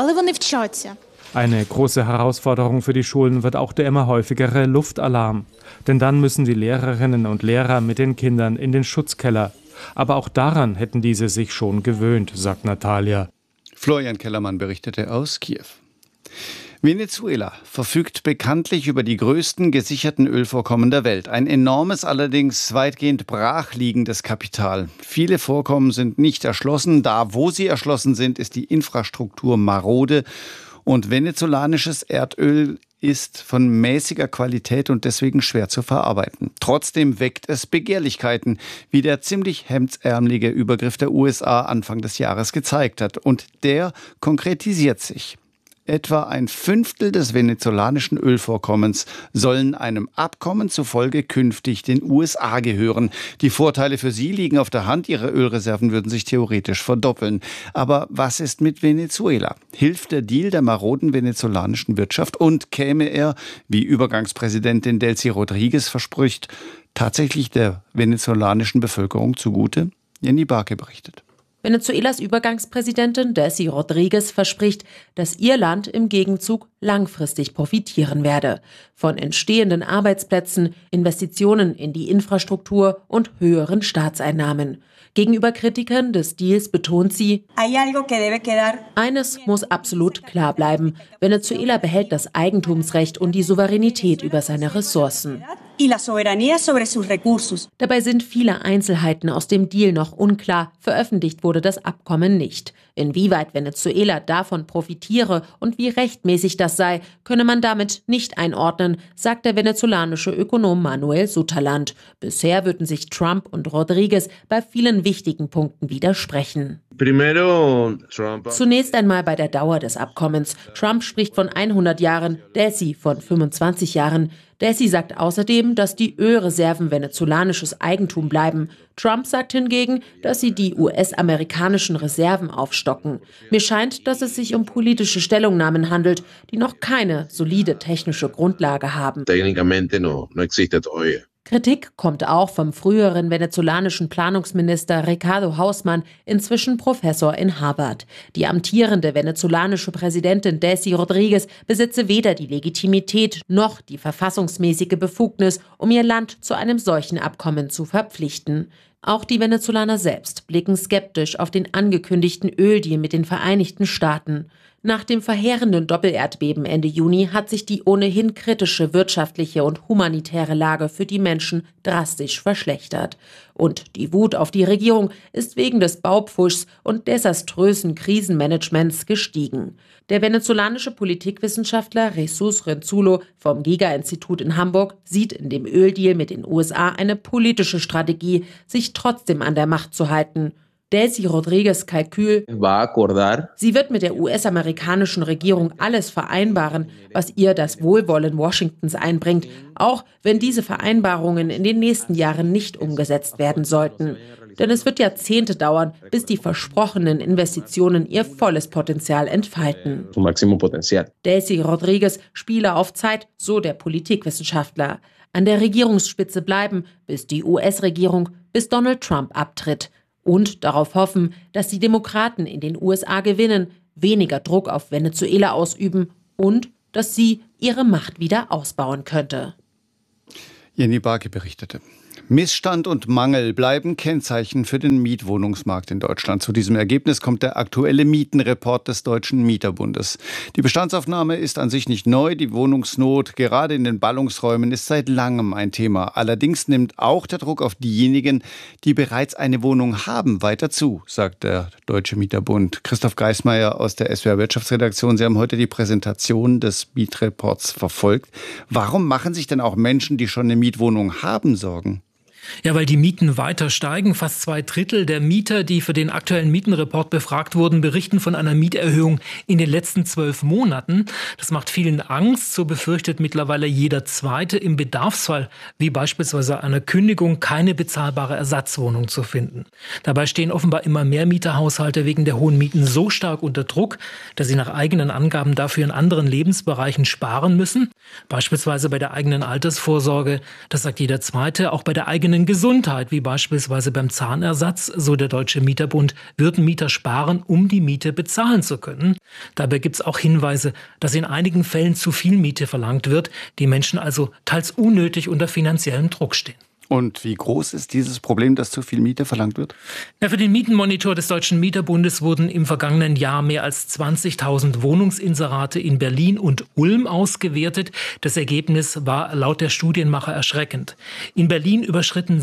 Eine große Herausforderung für die Schulen wird auch der immer häufigere Luftalarm. Denn dann müssen die Lehrerinnen und Lehrer mit den Kindern in den Schutzkeller. Aber auch daran hätten diese sich schon gewöhnt, sagt Natalia.
Florian Kellermann berichtete aus Kiew. Venezuela verfügt bekanntlich über die größten gesicherten Ölvorkommen der Welt. Ein enormes, allerdings weitgehend brachliegendes Kapital. Viele Vorkommen sind nicht erschlossen. Da, wo sie erschlossen sind, ist die Infrastruktur marode. Und venezolanisches Erdöl ist von mäßiger Qualität und deswegen schwer zu verarbeiten. Trotzdem weckt es Begehrlichkeiten, wie der ziemlich hemdsärmelige Übergriff der USA Anfang des Jahres gezeigt hat. Und der konkretisiert sich. Etwa 1/5 des venezolanischen Ölvorkommens sollen einem Abkommen zufolge künftig den USA gehören. Die Vorteile für sie liegen auf der Hand. Ihre Ölreserven würden sich theoretisch verdoppeln. Aber was ist mit Venezuela? Hilft der Deal der maroden venezolanischen Wirtschaft und käme er, wie Übergangspräsidentin Delcy Rodriguez verspricht, tatsächlich der venezolanischen Bevölkerung zugute? Jenny Barke berichtet.
Venezuelas Übergangspräsidentin Delcy Rodriguez verspricht, dass ihr Land im Gegenzug langfristig profitieren werde. Von entstehenden Arbeitsplätzen, Investitionen in die Infrastruktur und höheren Staatseinnahmen. Gegenüber Kritikern des Deals betont sie, eines muss absolut klar bleiben. Venezuela behält das Eigentumsrecht und die Souveränität über seine Ressourcen. Dabei sind viele Einzelheiten aus dem Deal noch unklar. Veröffentlicht wurde das Abkommen nicht. Inwieweit Venezuela davon profitiere und wie rechtmäßig das sei, könne man damit nicht einordnen, sagt der venezolanische Ökonom Manuel Sutherland. Bisher würden sich Trump und Rodriguez bei vielen wichtigen Punkten widersprechen. Zunächst einmal bei der Dauer des Abkommens. Trump spricht von 100 Jahren, Delcy von 25 Jahren. Delcy sagt außerdem, dass die Ölreserven venezolanisches Eigentum bleiben. Trump sagt hingegen, dass sie die US-amerikanischen Reserven aufstocken. Mir scheint, dass es sich um politische Stellungnahmen handelt, die noch keine solide technische Grundlage haben. Kritik kommt auch vom früheren venezolanischen Planungsminister Ricardo Hausmann, inzwischen Professor in Harvard. Die amtierende venezolanische Präsidentin Delcy Rodriguez besitze weder die Legitimität noch die verfassungsmäßige Befugnis, um ihr Land zu einem solchen Abkommen zu verpflichten. Auch die Venezolaner selbst blicken skeptisch auf den angekündigten Öldeal mit den Vereinigten Staaten. Nach dem verheerenden Doppelerdbeben Ende Juni hat sich die ohnehin kritische wirtschaftliche und humanitäre Lage für die Menschen drastisch verschlechtert. Und die Wut auf die Regierung ist wegen des Baupfuschs und desaströsen Krisenmanagements gestiegen. Der venezolanische Politikwissenschaftler Jesus Renzulo vom Giga-Institut in Hamburg sieht in dem Öldeal mit den USA eine politische Strategie, sich trotzdem an der Macht zu halten. Delcy Rodriguez Kalkül: Sie wird mit der US-amerikanischen Regierung alles vereinbaren, was ihr das Wohlwollen Washingtons einbringt, auch wenn diese Vereinbarungen in den nächsten Jahren nicht umgesetzt werden sollten. Denn es wird Jahrzehnte dauern, bis die versprochenen Investitionen ihr volles Potenzial entfalten. Delcy Rodriguez spiele auf Zeit, so der Politikwissenschaftler. An der Regierungsspitze bleiben, bis die US-Regierung, bis Donald Trump abtritt. Und darauf hoffen, dass die Demokraten in den USA gewinnen, weniger Druck auf Venezuela ausüben und dass sie ihre Macht wieder ausbauen könnte.
Jenny Barke berichtete. Missstand und Mangel bleiben Kennzeichen für den Mietwohnungsmarkt in Deutschland. Zu diesem Ergebnis kommt der aktuelle Mietenreport des Deutschen Mieterbundes. Die Bestandsaufnahme ist an sich nicht neu. Die Wohnungsnot, gerade in den Ballungsräumen, ist seit langem ein Thema. Allerdings nimmt auch der Druck auf diejenigen, die bereits eine Wohnung haben, weiter zu, sagt der Deutsche Mieterbund. Christoph Geismeier aus der SWR Wirtschaftsredaktion. Sie haben heute die Präsentation des Mietreports verfolgt. Warum machen sich denn auch Menschen, die schon eine Mietwohnung haben, Sorgen?
Ja, weil die Mieten weiter steigen. Fast 2/3 der Mieter, die für den aktuellen Mietenreport befragt wurden, berichten von einer Mieterhöhung in den letzten 12 Monaten. Das macht vielen Angst. So befürchtet mittlerweile jeder Zweite im Bedarfsfall, wie beispielsweise einer Kündigung, keine bezahlbare Ersatzwohnung zu finden. Dabei stehen offenbar immer mehr Mieterhaushalte wegen der hohen Mieten so stark unter Druck, dass sie nach eigenen Angaben dafür in anderen Lebensbereichen sparen müssen. Beispielsweise bei der eigenen Altersvorsorge, das sagt jeder Zweite, auch bei der eigenen Gesundheit, wie beispielsweise beim Zahnersatz, so der Deutsche Mieterbund, würden Mieter sparen, um die Miete bezahlen zu können. Dabei gibt es auch Hinweise, dass in einigen Fällen zu viel Miete verlangt wird, die Menschen also teils unnötig unter finanziellem Druck stehen.
Und wie groß ist dieses Problem, dass zu viel Miete verlangt wird?
Ja, für den Mietenmonitor des Deutschen Mieterbundes wurden im vergangenen Jahr mehr als 20.000 Wohnungsinserate in Berlin und Ulm ausgewertet. Das Ergebnis war laut der Studienmacher erschreckend. In Berlin überschritten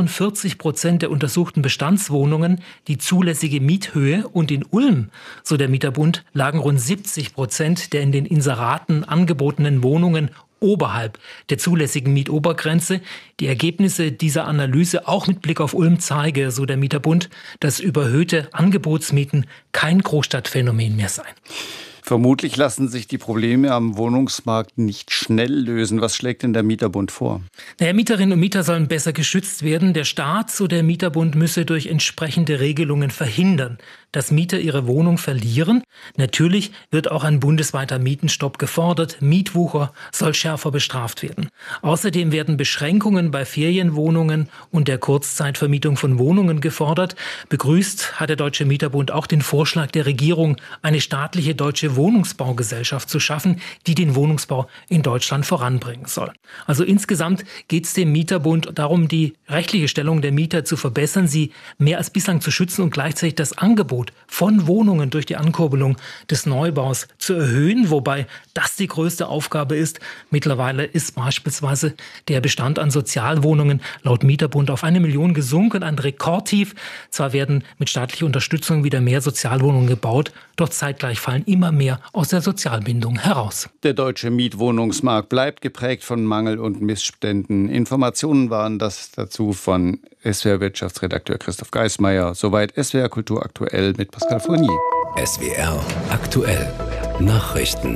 46% der untersuchten Bestandswohnungen die zulässige Miethöhe und in Ulm, so der Mieterbund, lagen rund 70% der in den Inseraten angebotenen Wohnungen oberhalb der zulässigen Mietobergrenze. Die Ergebnisse dieser Analyse auch mit Blick auf Ulm zeige, so der Mieterbund, dass überhöhte Angebotsmieten kein Großstadtphänomen mehr seien.
Vermutlich lassen sich die Probleme am Wohnungsmarkt nicht schnell lösen. Was schlägt denn der Mieterbund vor?
Mieterinnen und Mieter sollen besser geschützt werden. Der Staat, so der Mieterbund, müsse durch entsprechende Regelungen verhindern, dass Mieter ihre Wohnung verlieren. Natürlich wird auch ein bundesweiter Mietenstopp gefordert. Mietwucher soll schärfer bestraft werden. Außerdem werden Beschränkungen bei Ferienwohnungen und der Kurzzeitvermietung von Wohnungen gefordert. Begrüßt hat der Deutsche Mieterbund auch den Vorschlag der Regierung, eine staatliche deutsche Wohnungsbaugesellschaft zu schaffen, die den Wohnungsbau in Deutschland voranbringen soll. Also insgesamt geht es dem Mieterbund darum, die rechtliche Stellung der Mieter zu verbessern, sie mehr als bislang zu schützen und gleichzeitig das Angebot von Wohnungen durch die Ankurbelung des Neubaus zu erhöhen, wobei das die größte Aufgabe ist. Mittlerweile ist beispielsweise der Bestand an Sozialwohnungen laut Mieterbund auf 1 Million gesunken, ein Rekordtief. Zwar werden mit staatlicher Unterstützung wieder mehr Sozialwohnungen gebaut, doch zeitgleich fallen immer mehr aus der Sozialbindung heraus.
Der deutsche Mietwohnungsmarkt bleibt geprägt von Mangel und Missständen. Informationen waren das dazu von SWR-Wirtschaftsredakteur Christoph Geismeier. Soweit SWR Kultur aktuell mit Pascal Fournier.
SWR aktuell Nachrichten.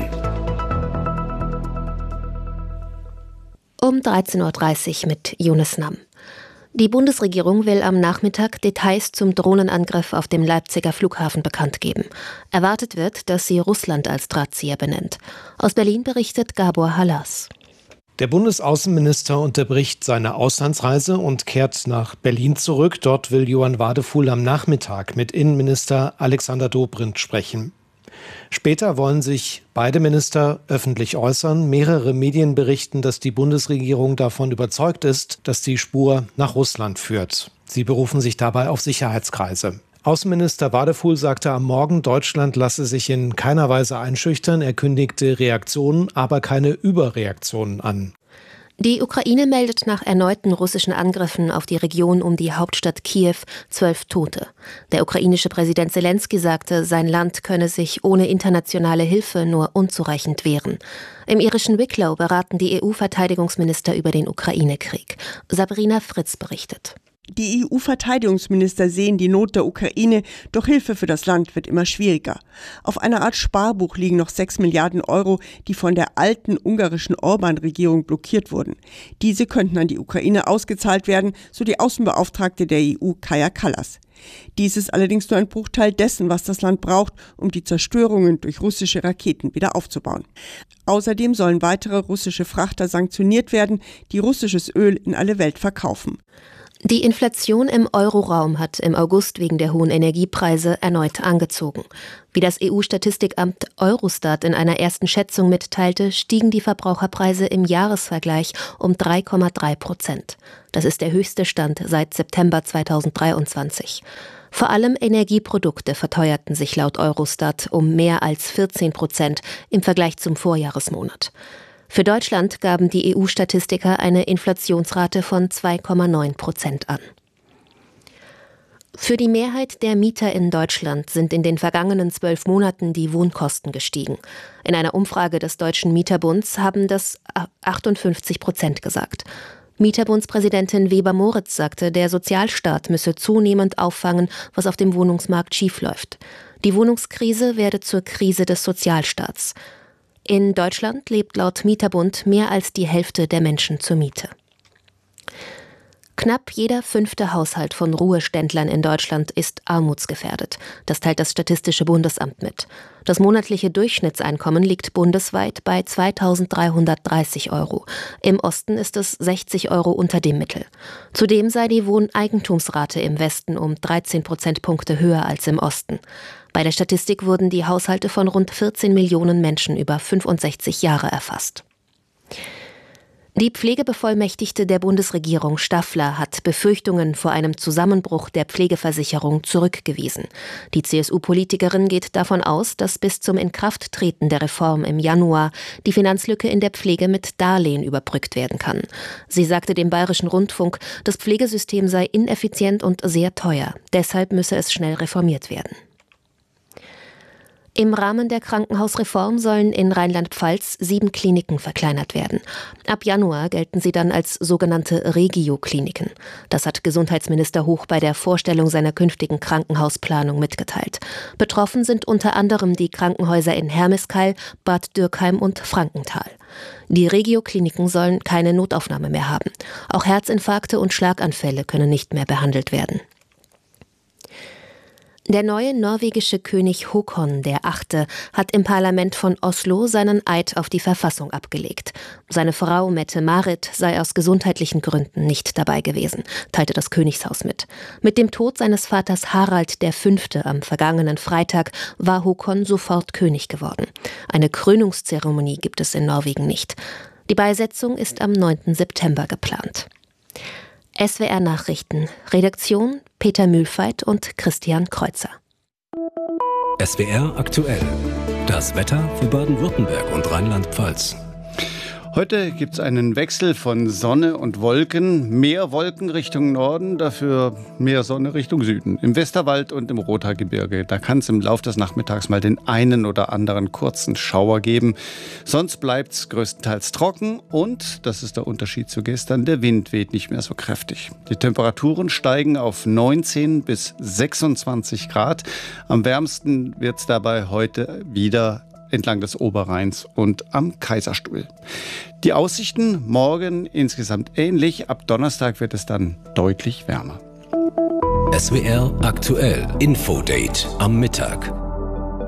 Um 13.30 Uhr mit Yunus Nam. Die Bundesregierung will am Nachmittag Details zum Drohnenangriff auf dem Leipziger Flughafen bekannt geben. Erwartet wird, dass sie Russland als Drahtzieher benennt. Aus Berlin berichtet Gabor Halas.
Der Bundesaußenminister unterbricht seine Auslandsreise und kehrt nach Berlin zurück. Dort will Johann Wadefuhl am Nachmittag mit Innenminister Alexander Dobrindt sprechen. Später wollen sich beide Minister öffentlich äußern. Mehrere Medien berichten, dass die Bundesregierung davon überzeugt ist, dass die Spur nach Russland führt. Sie berufen sich dabei auf Sicherheitskreise. Außenminister Wadefuhl sagte am Morgen, Deutschland lasse sich in keiner Weise einschüchtern. Er kündigte Reaktionen, aber keine Überreaktionen an.
Die Ukraine meldet nach erneuten russischen Angriffen auf die Region um die Hauptstadt Kiew 12 Tote. Der ukrainische Präsident Selenskyj sagte, sein Land könne sich ohne internationale Hilfe nur unzureichend wehren. Im irischen Wicklow beraten die EU-Verteidigungsminister über den Ukraine-Krieg. Sabrina Fritz berichtet.
Die EU-Verteidigungsminister sehen die Not der Ukraine, doch Hilfe für das Land wird immer schwieriger. Auf einer Art Sparbuch liegen noch 6 Milliarden Euro, die von der alten ungarischen Orban-Regierung blockiert wurden. Diese könnten an die Ukraine ausgezahlt werden, so die Außenbeauftragte der EU Kaja Kallas. Dies ist allerdings nur ein Bruchteil dessen, was das Land braucht, um die Zerstörungen durch russische Raketen wieder aufzubauen. Außerdem sollen weitere russische Frachter sanktioniert werden, die russisches Öl in alle Welt verkaufen.
Die Inflation im Euroraum hat im August wegen der hohen Energiepreise erneut angezogen. Wie das EU-Statistikamt Eurostat in einer ersten Schätzung mitteilte, stiegen die Verbraucherpreise im Jahresvergleich um 3,3%. Das ist der höchste Stand seit September 2023. Vor allem Energieprodukte verteuerten sich laut Eurostat um mehr als 14% im Vergleich zum Vorjahresmonat. Für Deutschland gaben die EU-Statistiker eine Inflationsrate von 2,9% an. Für die Mehrheit der Mieter in Deutschland sind in den vergangenen 12 Monaten die Wohnkosten gestiegen. In einer Umfrage des Deutschen Mieterbunds haben das 58% gesagt. Mieterbundspräsidentin Weber-Moritz sagte, der Sozialstaat müsse zunehmend auffangen, was auf dem Wohnungsmarkt schiefläuft. Die Wohnungskrise werde zur Krise des Sozialstaats. In Deutschland lebt laut Mieterbund mehr als die Hälfte der Menschen zur Miete. Knapp jeder 5. Haushalt von Ruheständlern in Deutschland ist armutsgefährdet. Das teilt das Statistische Bundesamt mit. Das monatliche Durchschnittseinkommen liegt bundesweit bei 2.330 €. Im Osten ist es 60 € unter dem Mittel. Zudem sei die Wohneigentumsrate im Westen um 13 Prozentpunkte höher als im Osten. Bei der Statistik wurden die Haushalte von rund 14 Millionen Menschen über 65 Jahre erfasst. Die Pflegebevollmächtigte der Bundesregierung Staffler hat Befürchtungen vor einem Zusammenbruch der Pflegeversicherung zurückgewiesen. Die CSU-Politikerin geht davon aus, dass bis zum Inkrafttreten der Reform im Januar die Finanzlücke in der Pflege mit Darlehen überbrückt werden kann. Sie sagte dem Bayerischen Rundfunk, das Pflegesystem sei ineffizient und sehr teuer. Deshalb müsse es schnell reformiert werden. Im Rahmen der Krankenhausreform sollen in Rheinland-Pfalz 7 Kliniken verkleinert werden. Ab Januar gelten sie dann als sogenannte Regio-Kliniken. Das hat Gesundheitsminister Hoch bei der Vorstellung seiner künftigen Krankenhausplanung mitgeteilt. Betroffen sind unter anderem die Krankenhäuser in Hermeskeil, Bad Dürkheim und Frankenthal. Die Regio-Kliniken sollen keine Notaufnahme mehr haben. Auch Herzinfarkte und Schlaganfälle können nicht mehr behandelt werden. Der neue norwegische König Håkon VIII. Hat im Parlament von Oslo seinen Eid auf die Verfassung abgelegt. Seine Frau Mette-Marit sei aus gesundheitlichen Gründen nicht dabei gewesen, teilte das Königshaus mit. Mit dem Tod seines Vaters Harald V. am vergangenen Freitag war Håkon sofort König geworden. Eine Krönungszeremonie gibt es in Norwegen nicht. Die Beisetzung ist am 9. September geplant. SWR Nachrichten. Redaktion Peter Mühlfeit und Christian Kreuzer.
SWR aktuell. Das Wetter für Baden-Württemberg und Rheinland-Pfalz.
Heute gibt es einen Wechsel von Sonne und Wolken. Mehr Wolken Richtung Norden, dafür mehr Sonne Richtung Süden. Im Westerwald und im Rothaargebirge. Da kann es im Laufe des Nachmittags mal den einen oder anderen kurzen Schauer geben. Sonst bleibt es größtenteils trocken und, das ist der Unterschied zu gestern, der Wind weht nicht mehr so kräftig. Die Temperaturen steigen auf 19 bis 26 Grad. Am wärmsten wird es dabei heute wieder entlang des Oberrheins und am Kaiserstuhl. Die Aussichten morgen insgesamt ähnlich. Ab Donnerstag wird es dann deutlich wärmer.
SWR aktuell. Infodate am Mittag.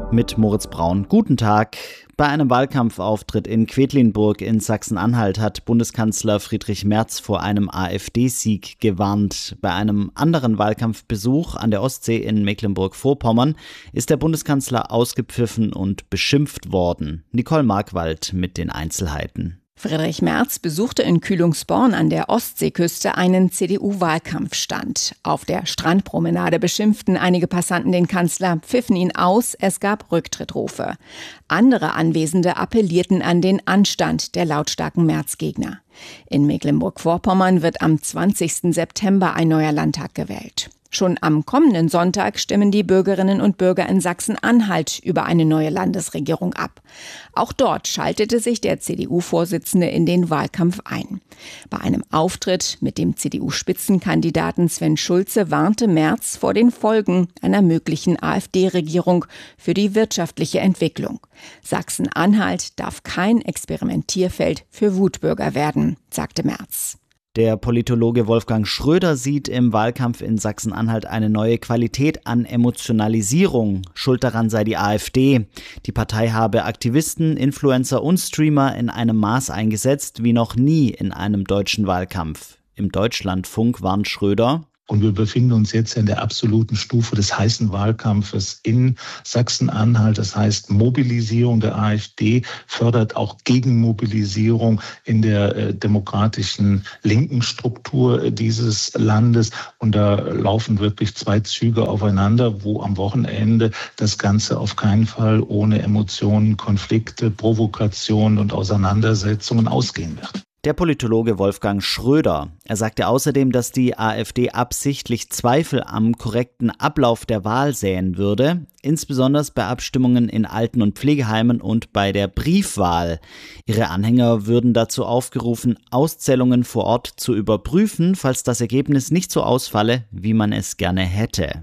Mit Moritz Braun. Guten Tag. Bei einem Wahlkampfauftritt in Quedlinburg in Sachsen-Anhalt hat Bundeskanzler Friedrich Merz vor einem AfD-Sieg gewarnt. Bei einem anderen Wahlkampfbesuch an der Ostsee in Mecklenburg-Vorpommern ist der Bundeskanzler ausgepfiffen und beschimpft worden. Nicole Markwald mit den Einzelheiten.
Friedrich Merz besuchte in Kühlungsborn an der Ostseeküste einen CDU-Wahlkampfstand. Auf der Strandpromenade beschimpften einige Passanten den Kanzler, pfiffen ihn aus, es gab Rücktrittrufe. Andere Anwesende appellierten an den Anstand der lautstarken Merz-Gegner. In Mecklenburg-Vorpommern wird am 20. September ein neuer Landtag gewählt. Schon am kommenden Sonntag stimmen die Bürgerinnen und Bürger in Sachsen-Anhalt über eine neue Landesregierung ab. Auch dort schaltete sich der CDU-Vorsitzende in den Wahlkampf ein. Bei einem Auftritt mit dem CDU-Spitzenkandidaten Sven Schulze warnte Merz vor den Folgen einer möglichen AfD-Regierung für die wirtschaftliche Entwicklung. Sachsen-Anhalt darf kein Experimentierfeld für Wutbürger werden, sagte Merz.
Der Politologe Wolfgang Schröder sieht im Wahlkampf in Sachsen-Anhalt eine neue Qualität an Emotionalisierung. Schuld daran sei die AfD. Die Partei habe Aktivisten, Influencer und Streamer in einem Maß eingesetzt wie noch nie in einem deutschen Wahlkampf. Im Deutschlandfunk warnt Schröder:
Und wir befinden uns jetzt in der absoluten Stufe des heißen Wahlkampfes in Sachsen-Anhalt. Das heißt, Mobilisierung der AfD fördert auch Gegenmobilisierung in der demokratischen linken Struktur dieses Landes. Und da laufen wirklich zwei Züge aufeinander, wo am Wochenende das Ganze auf keinen Fall ohne Emotionen, Konflikte, Provokationen und Auseinandersetzungen ausgehen wird.
Der Politologe Wolfgang Schröder. Er sagte außerdem, dass die AfD absichtlich Zweifel am korrekten Ablauf der Wahl säen würde, insbesondere bei Abstimmungen in Alten- und Pflegeheimen und bei der Briefwahl. Ihre Anhänger würden dazu aufgerufen, Auszählungen vor Ort zu überprüfen, falls das Ergebnis nicht so ausfalle, wie man es gerne hätte.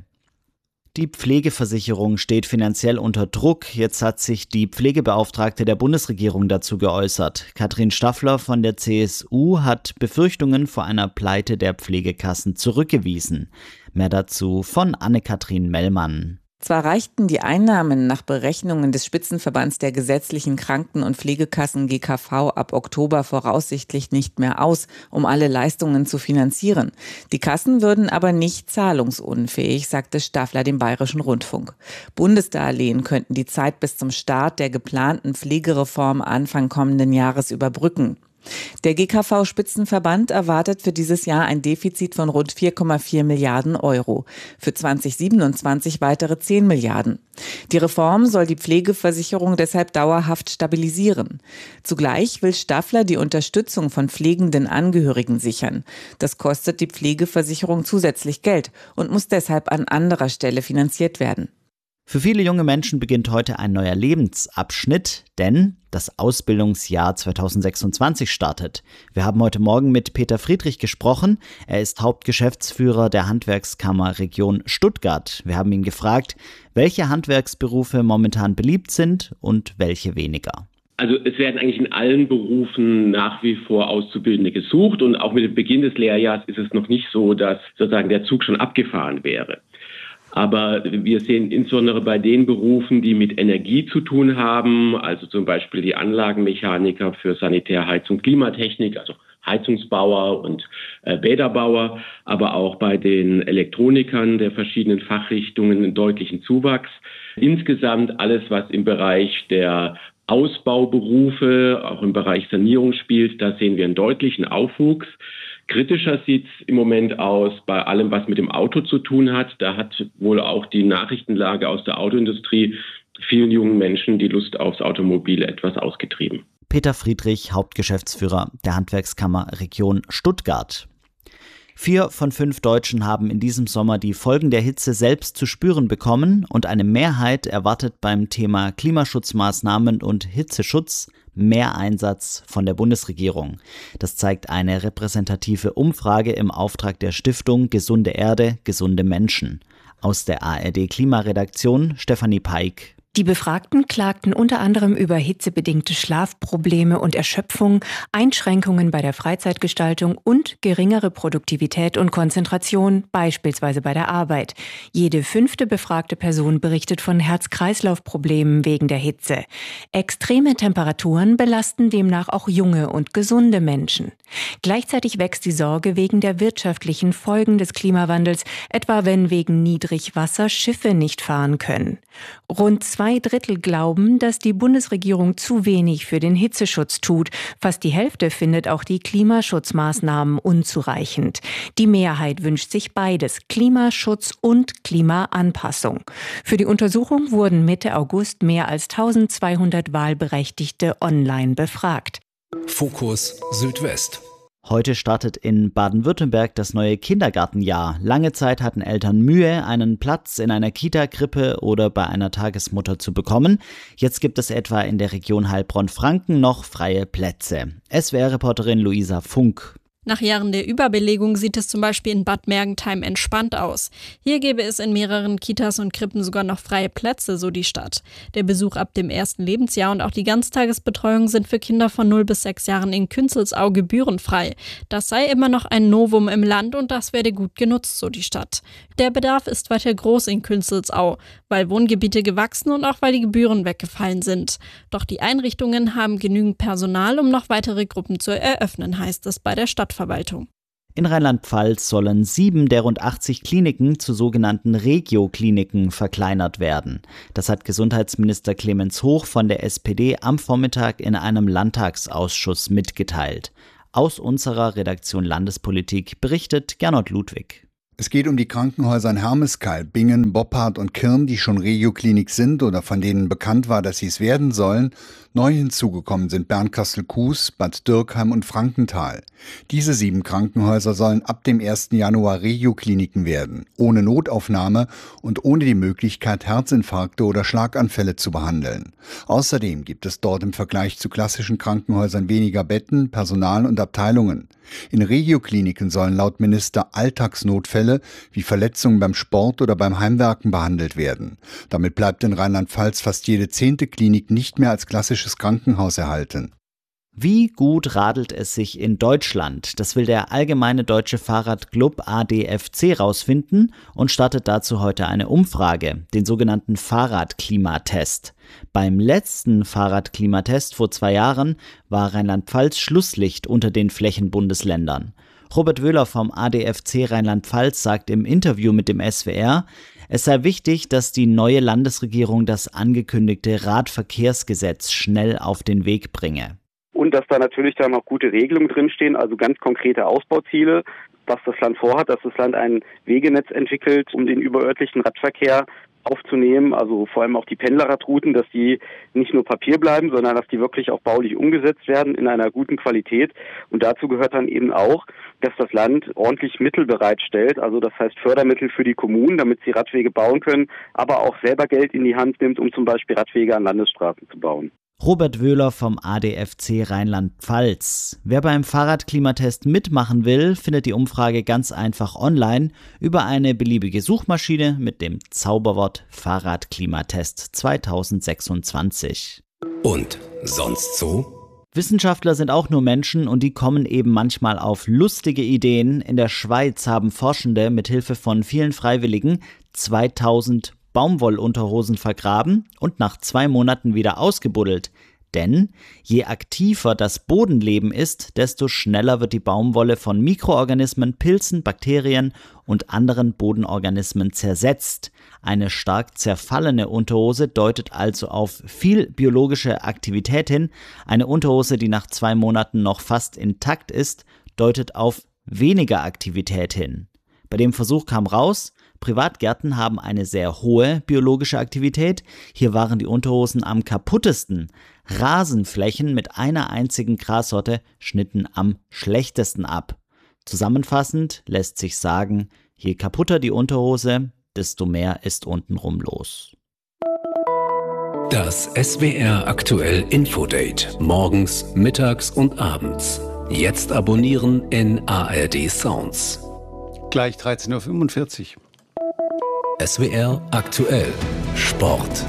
Die Pflegeversicherung steht finanziell unter Druck. Jetzt hat sich die Pflegebeauftragte der Bundesregierung dazu geäußert. Katrin Staffler von der CSU hat Befürchtungen vor einer Pleite der Pflegekassen zurückgewiesen. Mehr dazu von Anne-Kathrin Mellmann.
Zwar reichten die Einnahmen nach Berechnungen des Spitzenverbands der gesetzlichen Kranken- und Pflegekassen GKV ab Oktober voraussichtlich nicht mehr aus, um alle Leistungen zu finanzieren. Die Kassen würden aber nicht zahlungsunfähig, sagte Staffler dem Bayerischen Rundfunk. Bundesdarlehen könnten die Zeit bis zum Start der geplanten Pflegereform Anfang kommenden Jahres überbrücken. Der GKV-Spitzenverband erwartet für dieses Jahr ein Defizit von rund 4,4 Milliarden Euro. Für 2027 weitere 10 Milliarden. Die Reform soll die Pflegeversicherung deshalb dauerhaft stabilisieren. Zugleich will Staffler die Unterstützung von pflegenden Angehörigen sichern. Das kostet die Pflegeversicherung zusätzlich Geld und muss deshalb an anderer Stelle finanziert werden.
Für viele junge Menschen beginnt heute ein neuer Lebensabschnitt, denn das Ausbildungsjahr 2026 startet. Wir haben heute Morgen mit Peter Friedrich gesprochen. Er ist Hauptgeschäftsführer der Handwerkskammer Region Stuttgart. Wir haben ihn gefragt, welche Handwerksberufe momentan beliebt sind und welche weniger.
Also es werden eigentlich in allen Berufen nach wie vor Auszubildende gesucht und auch mit dem Beginn des Lehrjahres ist es noch nicht so, dass sozusagen der Zug schon abgefahren wäre. Aber wir sehen insbesondere bei den Berufen, die mit Energie zu tun haben, also zum Beispiel die Anlagenmechaniker für Sanitär, Heizung, Klimatechnik, also Heizungsbauer und Bäderbauer, aber auch bei den Elektronikern der verschiedenen Fachrichtungen einen deutlichen Zuwachs. Insgesamt alles, was im Bereich der Ausbauberufe, auch im Bereich Sanierung spielt, da sehen wir einen deutlichen Aufwuchs. Kritischer sieht es im Moment aus bei allem, was mit dem Auto zu tun hat. Da hat wohl auch die Nachrichtenlage aus der Autoindustrie vielen jungen Menschen die Lust aufs Automobil etwas ausgetrieben.
Peter Friedrich, Hauptgeschäftsführer der Handwerkskammer Region Stuttgart. 4 von 5 Deutschen haben in diesem Sommer die Folgen der Hitze selbst zu spüren bekommen und eine Mehrheit erwartet beim Thema Klimaschutzmaßnahmen und Hitzeschutz mehr Einsatz von der Bundesregierung. Das zeigt eine repräsentative Umfrage im Auftrag der Stiftung Gesunde Erde, gesunde Menschen. Aus der ARD Klimaredaktion Stefanie Peik.
Die Befragten klagten unter anderem über hitzebedingte Schlafprobleme und Erschöpfung, Einschränkungen bei der Freizeitgestaltung und geringere Produktivität und Konzentration, beispielsweise bei der Arbeit. Jede 5. befragte Person berichtet von Herz-Kreislauf-Problemen wegen der Hitze. Extreme Temperaturen belasten demnach auch junge und gesunde Menschen. Gleichzeitig wächst die Sorge wegen der wirtschaftlichen Folgen des Klimawandels, etwa wenn wegen Niedrigwasser Schiffe nicht fahren können. Rund 2/3 glauben, dass die Bundesregierung zu wenig für den Hitzeschutz tut. Fast die Hälfte findet auch die Klimaschutzmaßnahmen unzureichend. Die Mehrheit wünscht sich beides, Klimaschutz und Klimaanpassung. Für die Untersuchung wurden Mitte August mehr als 1200 Wahlberechtigte online befragt.
Fokus Südwest.
Heute startet in Baden-Württemberg das neue Kindergartenjahr. Lange Zeit hatten Eltern Mühe, einen Platz in einer Kita, Krippe oder bei einer Tagesmutter zu bekommen. Jetzt gibt es etwa in der Region Heilbronn-Franken noch freie Plätze. SWR-Reporterin Luisa Funk.
Nach Jahren der Überbelegung sieht es zum Beispiel in Bad Mergentheim entspannt aus. Hier gäbe es in mehreren Kitas und Krippen sogar noch freie Plätze, so die Stadt. Der Besuch ab dem 1. Lebensjahr und auch die Ganztagesbetreuung sind für Kinder von 0 bis 6 Jahren in Künzelsau gebührenfrei. Das sei immer noch ein Novum im Land und das werde gut genutzt, so die Stadt. Der Bedarf ist weiter groß in Künzelsau, weil Wohngebiete gewachsen und auch weil die Gebühren weggefallen sind. Doch die Einrichtungen haben genügend Personal, um noch weitere Gruppen zu eröffnen, heißt es bei der Stadtverwaltung.
In Rheinland-Pfalz sollen 7 der rund 80 Kliniken zu sogenannten Regio-Kliniken verkleinert werden. Das hat Gesundheitsminister Clemens Hoch von der SPD am Vormittag in einem Landtagsausschuss mitgeteilt. Aus unserer Redaktion Landespolitik berichtet Gernot Ludwig.
Es geht um die Krankenhäuser in Hermeskeil, Bingen, Boppard und Kirn, die schon Regioklinik sind oder von denen bekannt war, dass sie es werden sollen. Neu hinzugekommen sind Bernkastel-Kues, Bad Dürkheim und Frankenthal. Diese 7 Krankenhäuser sollen ab dem 1. Januar Regiokliniken werden, ohne Notaufnahme und ohne die Möglichkeit, Herzinfarkte oder Schlaganfälle zu behandeln. Außerdem gibt es dort im Vergleich zu klassischen Krankenhäusern weniger Betten, Personal und Abteilungen. In Regiokliniken sollen laut Minister Alltagsnotfälle wie Verletzungen beim Sport oder beim Heimwerken behandelt werden. Damit bleibt in Rheinland-Pfalz fast jede 10. Klinik nicht mehr als klassisches Krankenhaus erhalten.
Wie gut radelt es sich in Deutschland? Das will der Allgemeine Deutsche Fahrradclub ADFC rausfinden und startet dazu heute eine Umfrage, den sogenannten Fahrradklimatest. Beim letzten Fahrradklimatest vor 2 Jahren war Rheinland-Pfalz Schlusslicht unter den Flächenbundesländern. Robert Wöhler vom ADFC Rheinland-Pfalz sagt im Interview mit dem SWR, es sei wichtig, dass die neue Landesregierung das angekündigte Radverkehrsgesetz schnell auf den Weg bringe.
Und dass da natürlich dann auch gute Regelungen drinstehen, also ganz konkrete Ausbauziele, was das Land vorhat, dass das Land ein Wegenetz entwickelt, um den überörtlichen Radverkehr aufzunehmen, also vor allem auch die Pendlerradrouten, dass die nicht nur Papier bleiben, sondern dass die wirklich auch baulich umgesetzt werden in einer guten Qualität. Und dazu gehört dann eben auch, dass das Land ordentlich Mittel bereitstellt, also das heißt Fördermittel für die Kommunen, damit sie Radwege bauen können, aber auch selber Geld in die Hand nimmt, um zum Beispiel Radwege an Landesstraßen zu bauen.
Robert Wöhler vom ADFC Rheinland-Pfalz. Wer beim Fahrradklimatest mitmachen will, findet die Umfrage ganz einfach online über eine beliebige Suchmaschine mit dem Zauberwort Fahrradklimatest 2026.
Und sonst so?
Wissenschaftler sind auch nur Menschen und die kommen eben manchmal auf lustige Ideen. In der Schweiz haben Forschende mit Hilfe von vielen Freiwilligen 2000 Baumwollunterhosen vergraben und nach 2 Monaten wieder ausgebuddelt. Denn je aktiver das Bodenleben ist, desto schneller wird die Baumwolle von Mikroorganismen, Pilzen, Bakterien und anderen Bodenorganismen zersetzt. Eine stark zerfallene Unterhose deutet also auf viel biologische Aktivität hin. Eine Unterhose, die nach 2 Monaten noch fast intakt ist, deutet auf weniger Aktivität hin. Bei dem Versuch kam raus, Privatgärten haben eine sehr hohe biologische Aktivität. Hier waren die Unterhosen am kaputtesten. Rasenflächen mit einer einzigen Grassorte schnitten am schlechtesten ab. Zusammenfassend lässt sich sagen, je kaputter die Unterhose, desto mehr ist untenrum los.
Das SWR aktuell Infodate. Morgens, mittags und abends. Jetzt abonnieren in ARD Sounds.
Gleich 13.45 Uhr.
SWR aktuell Sport.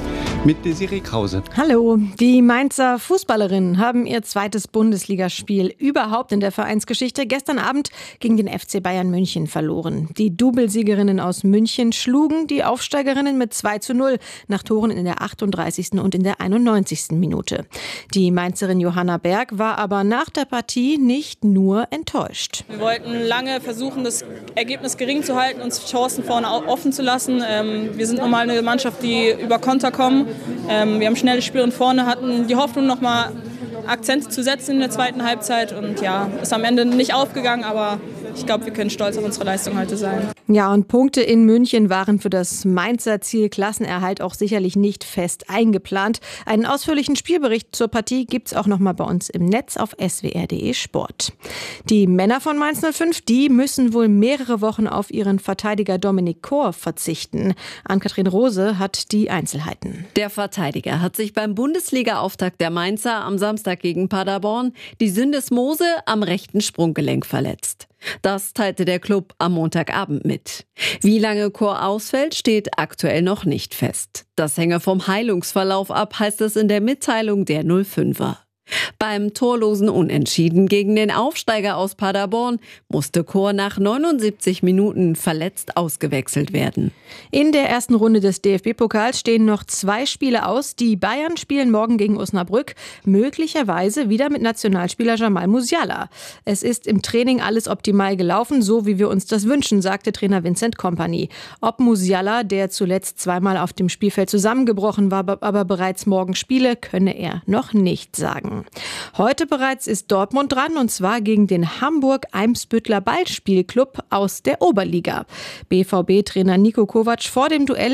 mit Desiree Krause.
Hallo, die Mainzer Fußballerinnen haben ihr zweites Bundesligaspiel überhaupt in der Vereinsgeschichte gestern Abend gegen den FC Bayern München verloren. Die Doublesiegerinnen aus München schlugen die Aufsteigerinnen mit 2:0 nach Toren in der 38. und in der 91. Minute. Die Mainzerin Johanna Berg war aber nach der Partie nicht nur enttäuscht.
Wir wollten lange versuchen, das Ergebnis gering zu halten, uns Chancen vorne offen zu lassen. Wir sind normal eine Mannschaft, die über Konter kommen. Wir haben schnelle Spielerinnen vorne, hatten die Hoffnung, nochmal Akzente zu setzen in der zweiten Halbzeit. Und ja, ist am Ende nicht aufgegangen, aber ich glaube, wir können stolz auf unsere Leistung heute sein.
Ja, und Punkte in München waren für das Mainzer Ziel Klassenerhalt auch sicherlich nicht fest eingeplant. Einen ausführlichen Spielbericht zur Partie gibt's auch noch mal bei uns im Netz auf swr.de Sport. Die Männer von Mainz 05, die müssen wohl mehrere Wochen auf ihren Verteidiger Dominik Kor verzichten. Ann-Kathrin Rose hat die Einzelheiten.
Der Verteidiger hat sich beim Bundesliga-Auftakt der Mainzer am Samstag gegen Paderborn die Syndesmose am rechten Sprunggelenk verletzt. Das teilte der Klub am Montagabend mit. Wie lange Kor ausfällt, steht aktuell noch nicht fest. Das hänge vom Heilungsverlauf ab, heißt es in der Mitteilung der 05er. Beim torlosen Unentschieden gegen den Aufsteiger aus Paderborn musste Kor nach 79 Minuten verletzt ausgewechselt werden.
In der ersten Runde des DFB-Pokals stehen noch 2 Spiele aus. Die Bayern spielen morgen gegen Osnabrück, möglicherweise wieder mit Nationalspieler Jamal Musiala. Es ist im Training alles optimal gelaufen, so wie wir uns das wünschen, sagte Trainer Vincent Kompany. Ob Musiala, der zuletzt zweimal auf dem Spielfeld zusammengebrochen war, aber bereits morgen spiele, könne er noch nicht sagen. Heute bereits ist Dortmund dran, und zwar gegen den Hamburg-Eimsbüttler Ballspielclub aus der Oberliga. BVB-Trainer Niko Kovac vor dem Duell